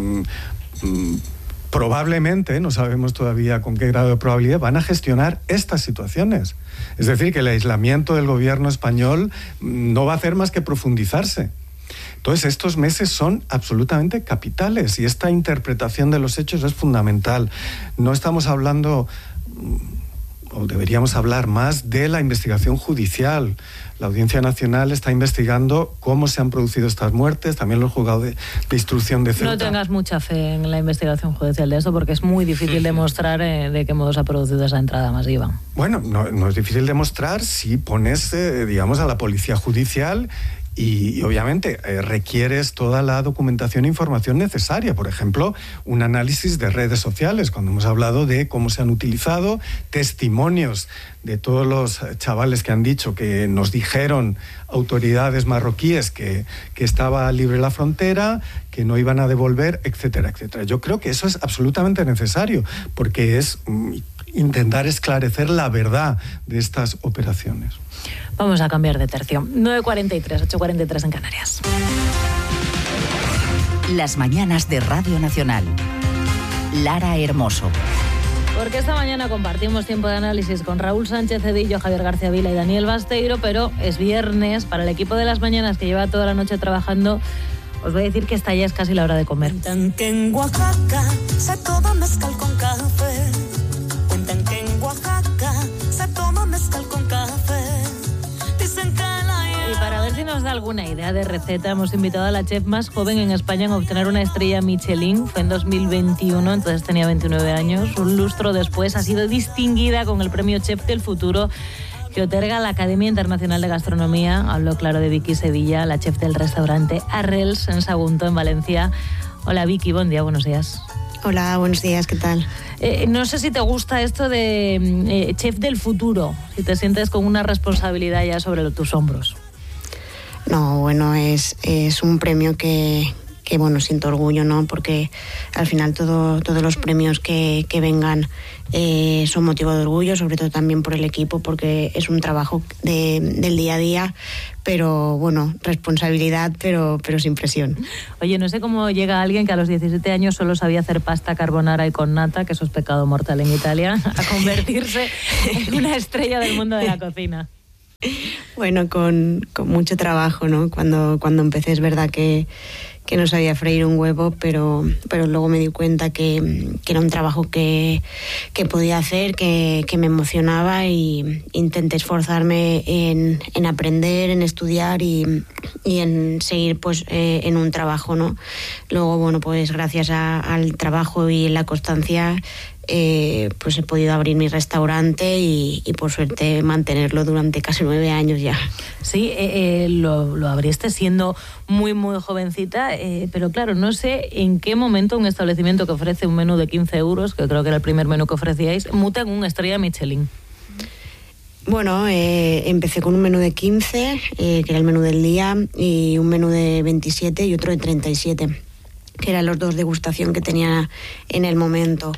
probablemente, no sabemos todavía con qué grado de probabilidad, van a gestionar estas situaciones. Es decir, que el aislamiento del gobierno español no va a hacer más que profundizarse. Entonces, estos meses son absolutamente capitales y esta interpretación de los hechos es fundamental. No estamos hablando, o deberíamos hablar más, de la investigación judicial. La Audiencia Nacional está investigando cómo se han producido estas muertes, también los juzgados de instrucción de Ceuta. No tengas mucha fe en la investigación judicial de esto, porque es muy difícil demostrar de qué modo se ha producido esa entrada masiva. Bueno, no es difícil demostrar si pones, a la policía judicial y obviamente requieres toda la documentación e información necesaria. Por ejemplo, un análisis de redes sociales, cuando hemos hablado de cómo se han utilizado, testimonios de todos los chavales que han dicho que nos dijeron autoridades marroquíes que estaba libre la frontera, que no iban a devolver, etcétera, etcétera. Yo creo que eso es absolutamente necesario, porque es intentar esclarecer la verdad de estas operaciones. Vamos a cambiar de tercio. 9:43, 8:43 en Canarias. Las mañanas de Radio Nacional. Lara Hermoso. Porque esta mañana compartimos tiempo de análisis con Raúl Sánchez Cedillo, Javier García Vila y Daniel Basteiro, pero es viernes. Para el equipo de Las Mañanas, que lleva toda la noche trabajando, os voy a decir que esta ya es casi la hora de comer. Cuentan que en Oaxaca se toma mezcal con café. Cuentan que en Oaxaca se toma mezcal con café. Dicen que y para ver si nos da alguna idea de receta, hemos invitado a la chef más joven en España en obtener una estrella Michelin. Fue en 2021, entonces tenía 29 años. Un lustro después ha sido distinguida con el premio Chef del Futuro que otorga la Academia Internacional de Gastronomía. Hablo, claro, de Vicky Sevilla, la chef del restaurante Arrels en Sagunto, en Valencia. Hola Vicky, buen día, buenos días. Hola, buenos días, ¿qué tal? No sé si te gusta esto de chef del futuro, si te sientes con una responsabilidad ya sobre tus hombros. No, bueno, es un premio que bueno, siento orgullo, ¿no? Porque al final todos los premios que vengan son motivo de orgullo, sobre todo también por el equipo, porque es un trabajo del día a día, pero bueno, responsabilidad, pero sin presión. Oye, no sé cómo llega alguien que a los 17 años solo sabía hacer pasta carbonara y con nata, que eso es pecado mortal en Italia, a convertirse en una estrella del mundo de la cocina. Bueno, con mucho trabajo, ¿no? Cuando empecé es verdad que no sabía freír un huevo, pero luego me di cuenta que era un trabajo que podía hacer, que me emocionaba, y intenté esforzarme en aprender, en estudiar y en seguir pues en un trabajo, ¿no? Luego, bueno, pues gracias al trabajo y la constancia pues he podido abrir mi restaurante y por suerte mantenerlo durante casi 9 años ya. Sí, lo abriste siendo muy jovencita, pero claro, no sé en qué momento un establecimiento que ofrece un menú de 15 euros, que creo que era el primer menú que ofrecíais, muta en una estrella Michelin. Bueno, empecé con un menú de 15, que era el menú del día, y un menú de 27 y otro de 37. Que eran los dos degustación que tenía en el momento.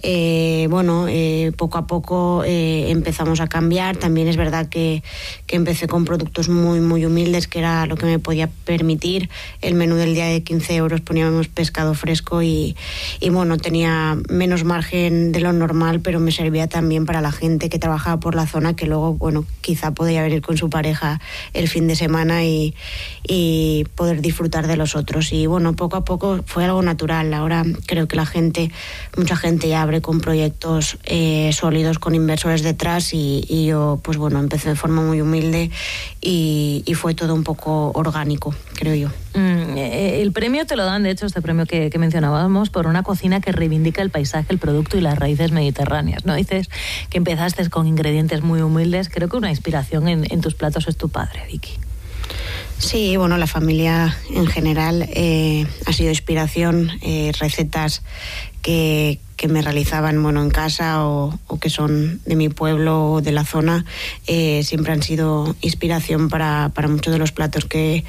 Poco a poco empezamos a cambiar. También es verdad que empecé con productos muy humildes, que era lo que me podía permitir. El menú del día de 15 euros poníamos pescado fresco y bueno, tenía menos margen de lo normal, pero me servía también para la gente que trabajaba por la zona, que luego, bueno, quizá podía venir con su pareja el fin de semana y poder disfrutar de los otros. Y bueno, poco a poco fue algo natural. Ahora creo que mucha gente ya abre con proyectos sólidos, con inversores detrás, y yo pues bueno, empecé de forma muy humilde y fue todo un poco orgánico, creo yo. El premio te lo dan, de hecho, este premio que mencionábamos, por una cocina que reivindica el paisaje, el producto y las raíces mediterráneas, ¿no? Dices que empezaste con ingredientes muy humildes. Creo que una inspiración en tus platos es tu padre, Vicky. Sí, bueno, la familia en general ha sido inspiración, recetas que me realizaban en casa o que son de mi pueblo o de la zona, siempre han sido inspiración para muchos de los platos que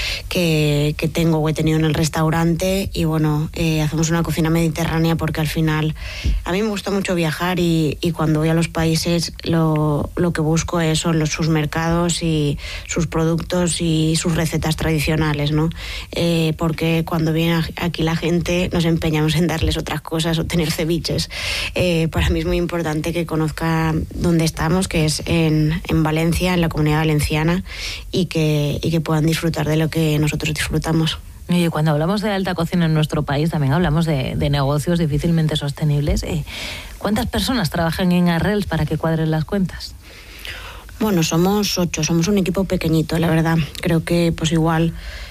tengo o he tenido en el restaurante. Y bueno, hacemos una cocina mediterránea porque al final a mí me gusta mucho viajar y cuando voy a los países lo que busco son sus mercados y sus productos y sus recetas tradicionales, ¿no? Porque cuando viene aquí la gente nos empeñamos en darles otras cosas o tener ceviches. Para mí es muy importante que conozca dónde estamos, que es en Valencia, en la Comunidad Valenciana, y que puedan disfrutar de lo que nosotros disfrutamos. Y cuando hablamos de alta cocina en nuestro país, también hablamos de negocios difícilmente sostenibles. ¿Cuántas personas trabajan en Arrels para que cuadren las cuentas? Bueno, somos 8, somos un equipo pequeñito, la verdad. Creo que pues igual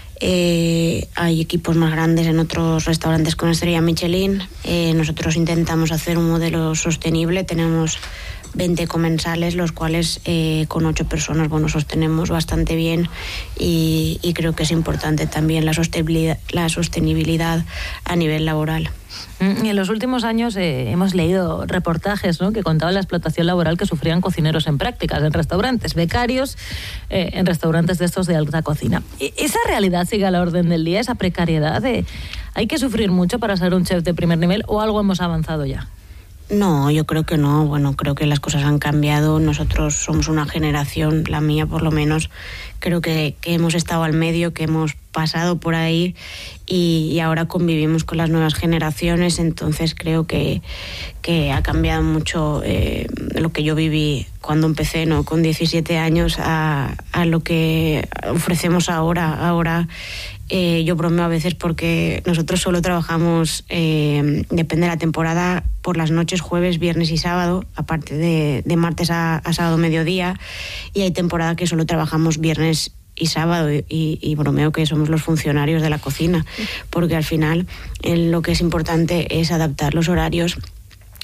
hay equipos más grandes en otros restaurantes con estrella Michelin. Nosotros intentamos hacer un modelo sostenible. Tenemos 20 comensales, los cuales con 8 personas sostenemos bastante bien, y creo que es importante también la sostenibilidad a nivel laboral. Y en los últimos años hemos leído reportajes, ¿no?, que contaban la explotación laboral que sufrían cocineros en prácticas, en restaurantes, becarios, en restaurantes de estos de alta cocina. ¿Esa realidad sigue a la orden del día, esa precariedad? ¿Hay que sufrir mucho para ser un chef de primer nivel o algo hemos avanzado ya? No, yo creo que no. Bueno, creo que las cosas han cambiado. Nosotros somos una generación, la mía por lo menos, creo que hemos estado al medio, que hemos pasado por ahí y ahora convivimos con las nuevas generaciones. Entonces creo que ha cambiado mucho lo que yo viví cuando empecé, ¿no?, con 17 años a lo que ofrecemos ahora. Ahora yo bromeo a veces porque nosotros solo trabajamos, depende de la temporada, por las noches, jueves, viernes y sábado, aparte de martes a sábado mediodía, y hay temporada que solo trabajamos viernes y sábado, y bromeo que somos los funcionarios de la cocina, porque al final lo que es importante es adaptar los horarios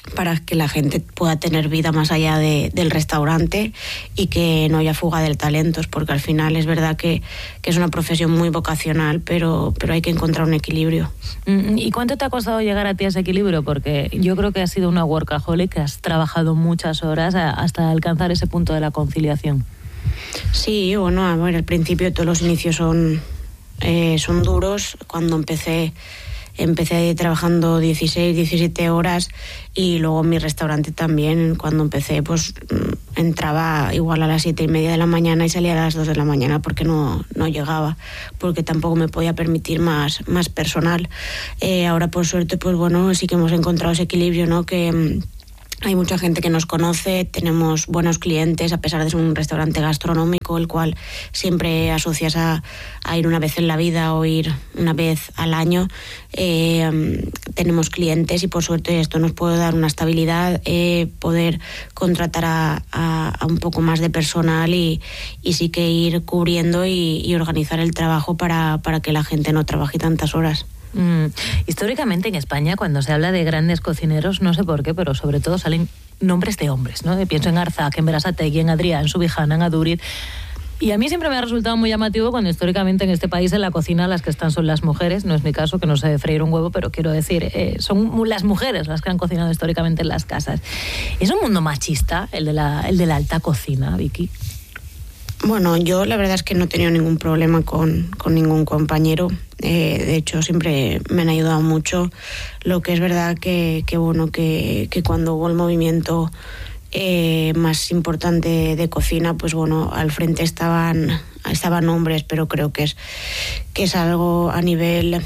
para que la gente pueda tener vida más allá del restaurante y que no haya fuga de talentos, porque al final es verdad que es una profesión muy vocacional, pero hay que encontrar un equilibrio. ¿Y cuánto te ha costado llegar a ti a ese equilibrio? Porque yo creo que has sido una workaholic, que has trabajado muchas horas hasta alcanzar ese punto de la conciliación. Sí, bueno, a ver, al principio todos los inicios son duros. Cuando empecé trabajando 16, 17 horas, y luego en mi restaurante también. Cuando empecé, pues entraba igual a las 7:30 de la mañana y salía a las 2 de la mañana porque no llegaba, porque tampoco me podía permitir más personal. Ahora, por suerte, pues bueno, sí que hemos encontrado ese equilibrio, ¿no? Que hay mucha gente que nos conoce, tenemos buenos clientes, a pesar de ser un restaurante gastronómico, el cual siempre asocias a ir una vez en la vida o ir una vez al año. Tenemos clientes y por suerte esto nos puede dar una estabilidad, poder contratar a un poco más de personal y sí que ir cubriendo y organizar el trabajo para que la gente no trabaje tantas horas. Históricamente en España, cuando se habla de grandes cocineros, no sé por qué, pero sobre todo salen nombres de hombres, ¿no? Pienso en Arzac, en Berasategui, en Adrià, en Subijana, en Aduriz. Y a mí siempre me ha resultado muy llamativo cuando históricamente en este país en la cocina las que están son las mujeres. No es mi caso, que no sé freír un huevo, pero quiero decir, son las mujeres las que han cocinado históricamente en las casas. ¿Es un mundo machista el de la alta cocina, Vicky? Bueno, yo la verdad es que no he tenido ningún problema con ningún compañero. De hecho, siempre me han ayudado mucho. Lo que es verdad que cuando hubo el movimiento más importante de cocina, pues bueno, al frente estaban hombres, pero creo que es algo a nivel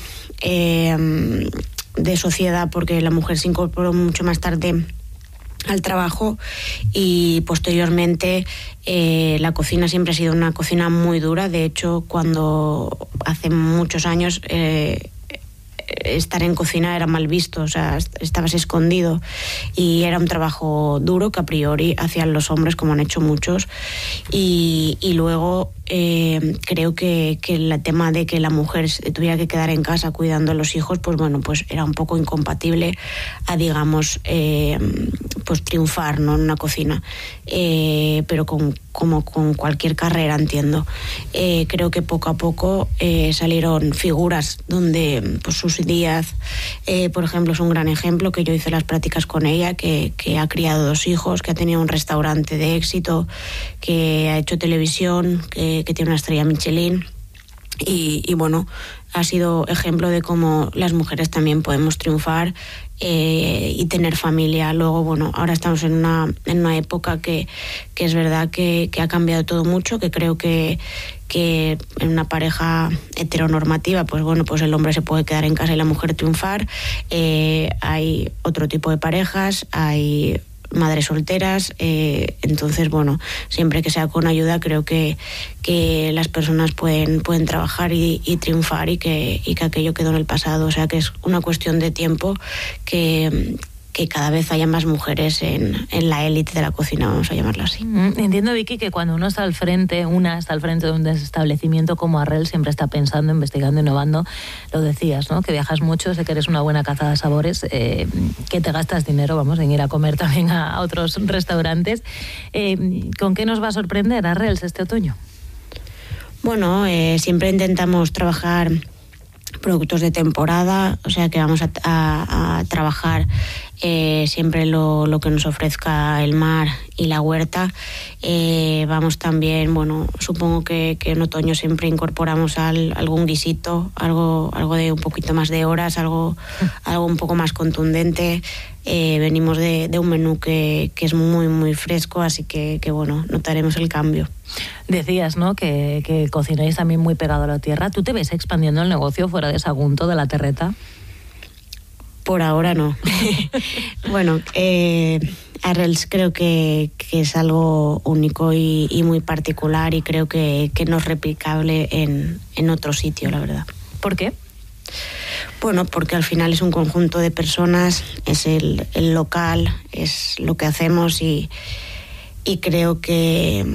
de sociedad, porque la mujer se incorporó mucho más tarde al trabajo y posteriormente la cocina siempre ha sido una cocina muy dura. De hecho, cuando hace muchos años estar en cocina era mal visto, o sea, estabas escondido y era un trabajo duro que a priori hacían los hombres, como han hecho muchos, y luego creo que el tema de que la mujer tuviera que quedar en casa cuidando a los hijos, pues bueno, pues era un poco incompatible a, digamos, pues triunfar, ¿no?, en una cocina, pero como con cualquier carrera, entiendo. Creo que poco a poco salieron figuras donde pues Susi Díaz, por ejemplo, es un gran ejemplo, que yo hice las prácticas con ella, que ha criado 2 hijos, que ha tenido un restaurante de éxito, que ha hecho televisión, que tiene una estrella Michelin y bueno, ha sido ejemplo de cómo las mujeres también podemos triunfar y tener familia. Luego, bueno, ahora estamos en una época que es verdad que ha cambiado todo mucho, que creo que en una pareja heteronormativa, pues bueno, pues el hombre se puede quedar en casa y la mujer triunfar. Hay otro tipo de parejas, hay madres solteras, entonces bueno, siempre que sea con ayuda, creo que las personas pueden trabajar y triunfar y que aquello quedó en el pasado. O sea que es una cuestión de tiempo que cada vez haya más mujeres en la élite de la cocina, vamos a llamarlo así. Entiendo, Vicky, que cuando uno está al frente de un establecimiento como Arrel, siempre está pensando, investigando, innovando. Lo decías, ¿no?, que viajas mucho, sé que eres una buena caza de sabores, que te gastas dinero, vamos, en ir a comer también a otros restaurantes. ¿Con qué nos va a sorprender Arrel este otoño? Bueno, siempre intentamos trabajar productos de temporada, o sea que vamos a trabajar siempre lo que nos ofrezca el mar y la huerta. Vamos también, bueno, supongo que en otoño siempre incorporamos algún guisito, algo de un poquito más de horas, algo un poco más contundente. Venimos de un menú que es muy, muy fresco, así que bueno, notaremos el cambio. Decías, ¿no?, que cocináis también muy pegado a la tierra. ¿Tú te ves expandiendo el negocio fuera de Sagunto, de la Terreta? Por ahora no. Bueno, Arrels creo que es algo único y muy particular, y creo que no es replicable en otro sitio, la verdad. ¿Por qué? Bueno, porque al final es un conjunto de personas, es el local, es lo que hacemos y creo que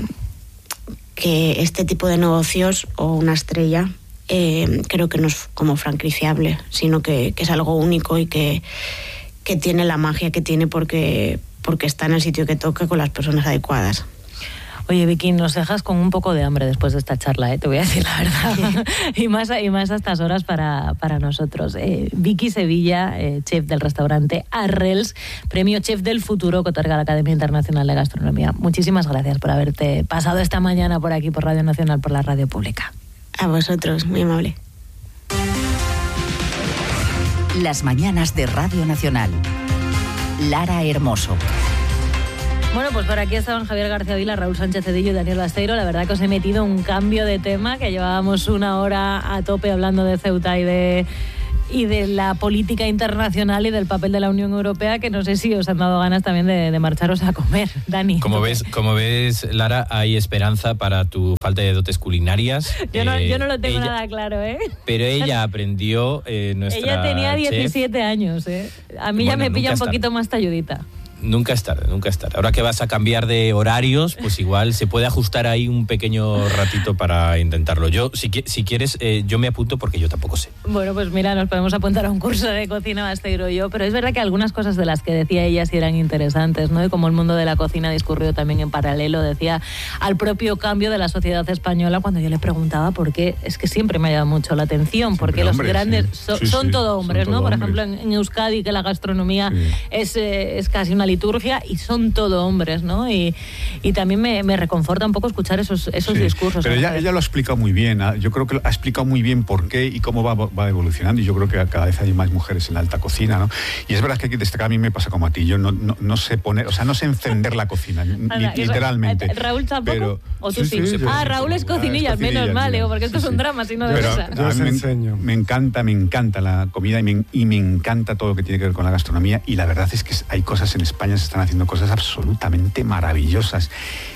este tipo de negocios o una estrella creo que no es como franquiciable, sino que es algo único y que tiene la magia que tiene porque está en el sitio que toca con las personas adecuadas. Oye, Vicky, nos dejas con un poco de hambre después de esta charla, te voy a decir la verdad. y más a estas horas para nosotros. Vicky Sevilla, chef del restaurante Arrels, premio Chef del Futuro que otorga la Academia Internacional de Gastronomía. Muchísimas gracias por haberte pasado esta mañana por aquí, por Radio Nacional, por la radio pública. A vosotros, muy amable. Las mañanas de Radio Nacional. Lara Hermoso. Bueno, pues por aquí estaban Javier García Vila, Raúl Sánchez Cedillo y Daniel Basteiro. La verdad que os he metido un cambio de tema, que llevábamos una hora a tope hablando de Ceuta y de la política internacional y del papel de la Unión Europea, que no sé si os han dado ganas también de marcharos a comer, Dani. Como ves, Lara, hay esperanza para tu falta de dotes culinarias. Yo no lo tengo nada claro, ¿eh? Pero ella aprendió, nuestra Ella tenía 17 chef. años, ¿eh? A mí ya me pilla un poquito más talludita. Nunca es tarde. Ahora que vas a cambiar de horarios, pues igual se puede ajustar ahí un pequeño ratito para intentarlo. Yo, si quieres, yo me apunto porque yo tampoco sé. Bueno, pues mira, nos podemos apuntar a un curso de cocina, Basteiro y yo, pero es verdad que algunas cosas de las que decía ella sí eran interesantes, ¿no? Y como el mundo de la cocina discurrió también en paralelo, decía al propio cambio de la sociedad española, cuando yo le preguaba por qué, es que siempre me ha llamado mucho la atención, siempre porque hombres, los grandes sí. son todo hombres, son ¿no? todo Por hombres. ejemplo, en Euskadi, que la gastronomía es casi una liturgia, y son todo hombres, ¿no? Y también me reconforta un poco escuchar esos discursos. Pero ella lo ha explicado muy bien. Yo creo que ha explicado muy bien por qué y cómo va evolucionando. Y yo creo que cada vez hay más mujeres en la alta cocina, ¿no? Y es verdad que destacar, a mí me pasa como a ti. Yo no sé poner, o sea, no sé encender la cocina, literalmente. ¿Raúl tampoco? Pero, ¿O tú sí? Raúl es cocinilla, menos mal, porque esto es un drama, si no de esa. Yo os enseño. Me encanta la comida y me encanta todo lo que tiene que ver con la gastronomía. Y la verdad es que hay cosas en España, se están haciendo cosas absolutamente maravillosas,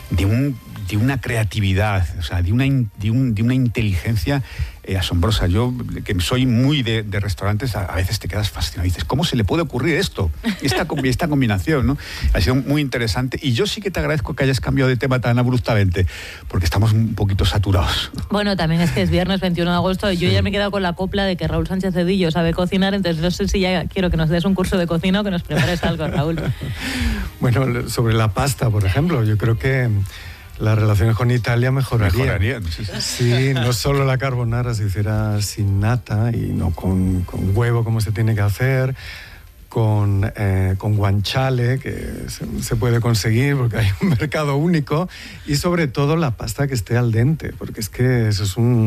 de una creatividad, o sea, de una inteligencia asombrosa. Yo, que soy muy de restaurantes, a veces te quedas fascinado y dices, ¿cómo se le puede ocurrir esto? Esta combinación, ¿no? Ha sido muy interesante, y yo sí que te agradezco que hayas cambiado de tema tan abruptamente, porque estamos un poquito saturados. Bueno, también es que es viernes 21 de agosto y yo ya me he quedado con la copla de que Raúl Sánchez Cedillo sabe cocinar, entonces no sé si ya quiero que nos des un curso de cocina o que nos prepares algo, Raúl. Bueno, sobre la pasta, por ejemplo, yo creo que las relaciones con Italia mejorarían. Sí, no solo la carbonara se hiciera sin nata y no con huevo como se tiene que hacer, con guanciale, que se puede conseguir porque hay un mercado único, y sobre todo la pasta que esté al dente, porque es que eso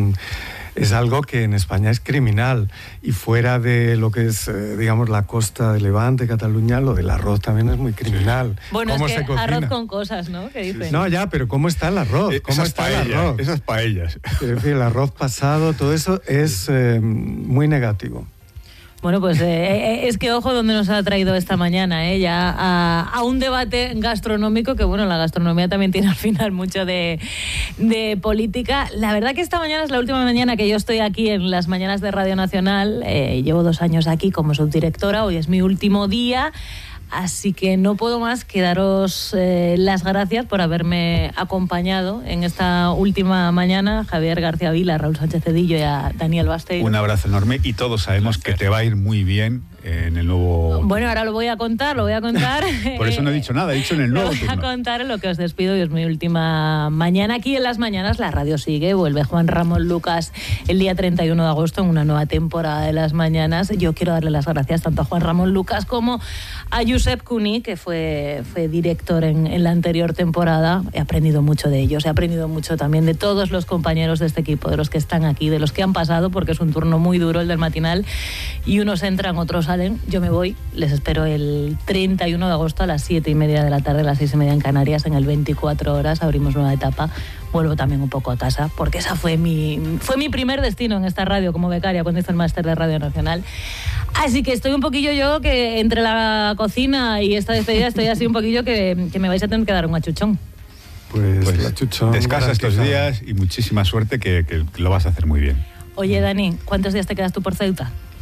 es algo que en España es criminal, y fuera de lo que es, digamos, la costa de Levante, Cataluña, lo del arroz también es muy criminal. Bueno, ¿Cómo es que se cocina? arroz con cosas, ¿no? ¿Qué dicen? No, ya, pero ¿cómo está el arroz? ¿Cómo está el arroz? Esas paellas. Es decir, el arroz pasado, todo eso es muy negativo. Bueno, pues es que ojo donde nos ha traído esta mañana, ya a un debate gastronómico, que bueno, la gastronomía también tiene al final mucho de política. La verdad que esta mañana es la última mañana que yo estoy aquí en las mañanas de Radio Nacional. Llevo 2 años aquí como subdirectora, hoy es mi último día. Así que no puedo más que daros las gracias por haberme acompañado en esta última mañana. Javier García Vila, Raúl Sánchez Cedillo y a Daniel Basteiro. Un abrazo enorme, y todos sabemos que te va a ir muy bien en el nuevo... Bueno, ahora lo voy a contar. Por eso no he dicho nada, he dicho en el nuevo turno. Lo voy a contar en lo que os despido, y es mi última mañana aquí en Las Mañanas. La radio sigue, vuelve Juan Ramón Lucas el día 31 de agosto en una nueva temporada de Las Mañanas. Yo quiero darle las gracias tanto a Juan Ramón Lucas como a Josep Cuní, que fue director en la anterior temporada. He aprendido mucho de ellos, he aprendido mucho también de todos los compañeros de este equipo, de los que están aquí, de los que han pasado, porque es un turno muy duro el del matinal, y unos entran, otros salen. Yo me voy, les espero el 31 de agosto a las 7:30 de la tarde, a las 6:30 en Canarias, en el 24 horas, abrimos nueva etapa. Vuelvo también un poco a casa, porque esa fue mi primer destino en esta radio como becaria cuando hice el máster de Radio Nacional. Así que estoy un poquillo yo, que entre la cocina y esta despedida estoy así un poquillo que me vais a tener que dar un achuchón. Pues la chuchón. Descansa estos días y muchísima suerte, que lo vas a hacer muy bien. Oye, Dani, ¿cuántos días te quedas tú por Ceuta?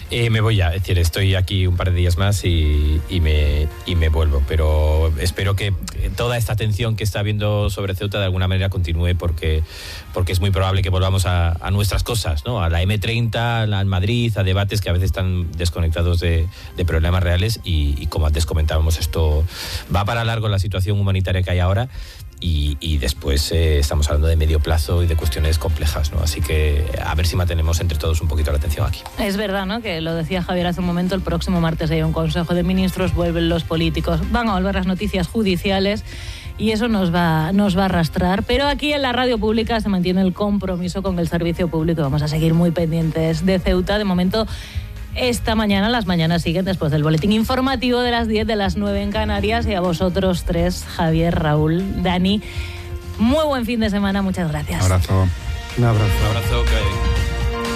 Me voy ya, es decir, estoy aquí un par de días más y me vuelvo, pero espero que toda esta tensión que está habiendo sobre Ceuta de alguna manera continúe, porque es muy probable que volvamos a nuestras cosas, ¿no? A la M30, a Madrid, a debates que a veces están desconectados de problemas reales y como antes comentábamos, esto va para largo la situación humanitaria que hay ahora. Y después estamos hablando de medio plazo y de cuestiones complejas, ¿no? Así que a ver si mantenemos entre todos un poquito la atención aquí. Es verdad, ¿no? Que lo decía Javier hace un momento, el próximo martes hay un Consejo de Ministros, vuelven los políticos, van a volver las noticias judiciales y eso nos va a arrastrar. Pero aquí en la radio pública se mantiene el compromiso con el servicio público. Vamos a seguir muy pendientes de Ceuta. De momento, esta mañana, las mañanas siguen después del boletín informativo de las 10, de las 9 en Canarias. Y a vosotros tres, Javier, Raúl, Dani, muy buen fin de semana, muchas gracias. Un abrazo. Un abrazo. Un abrazo.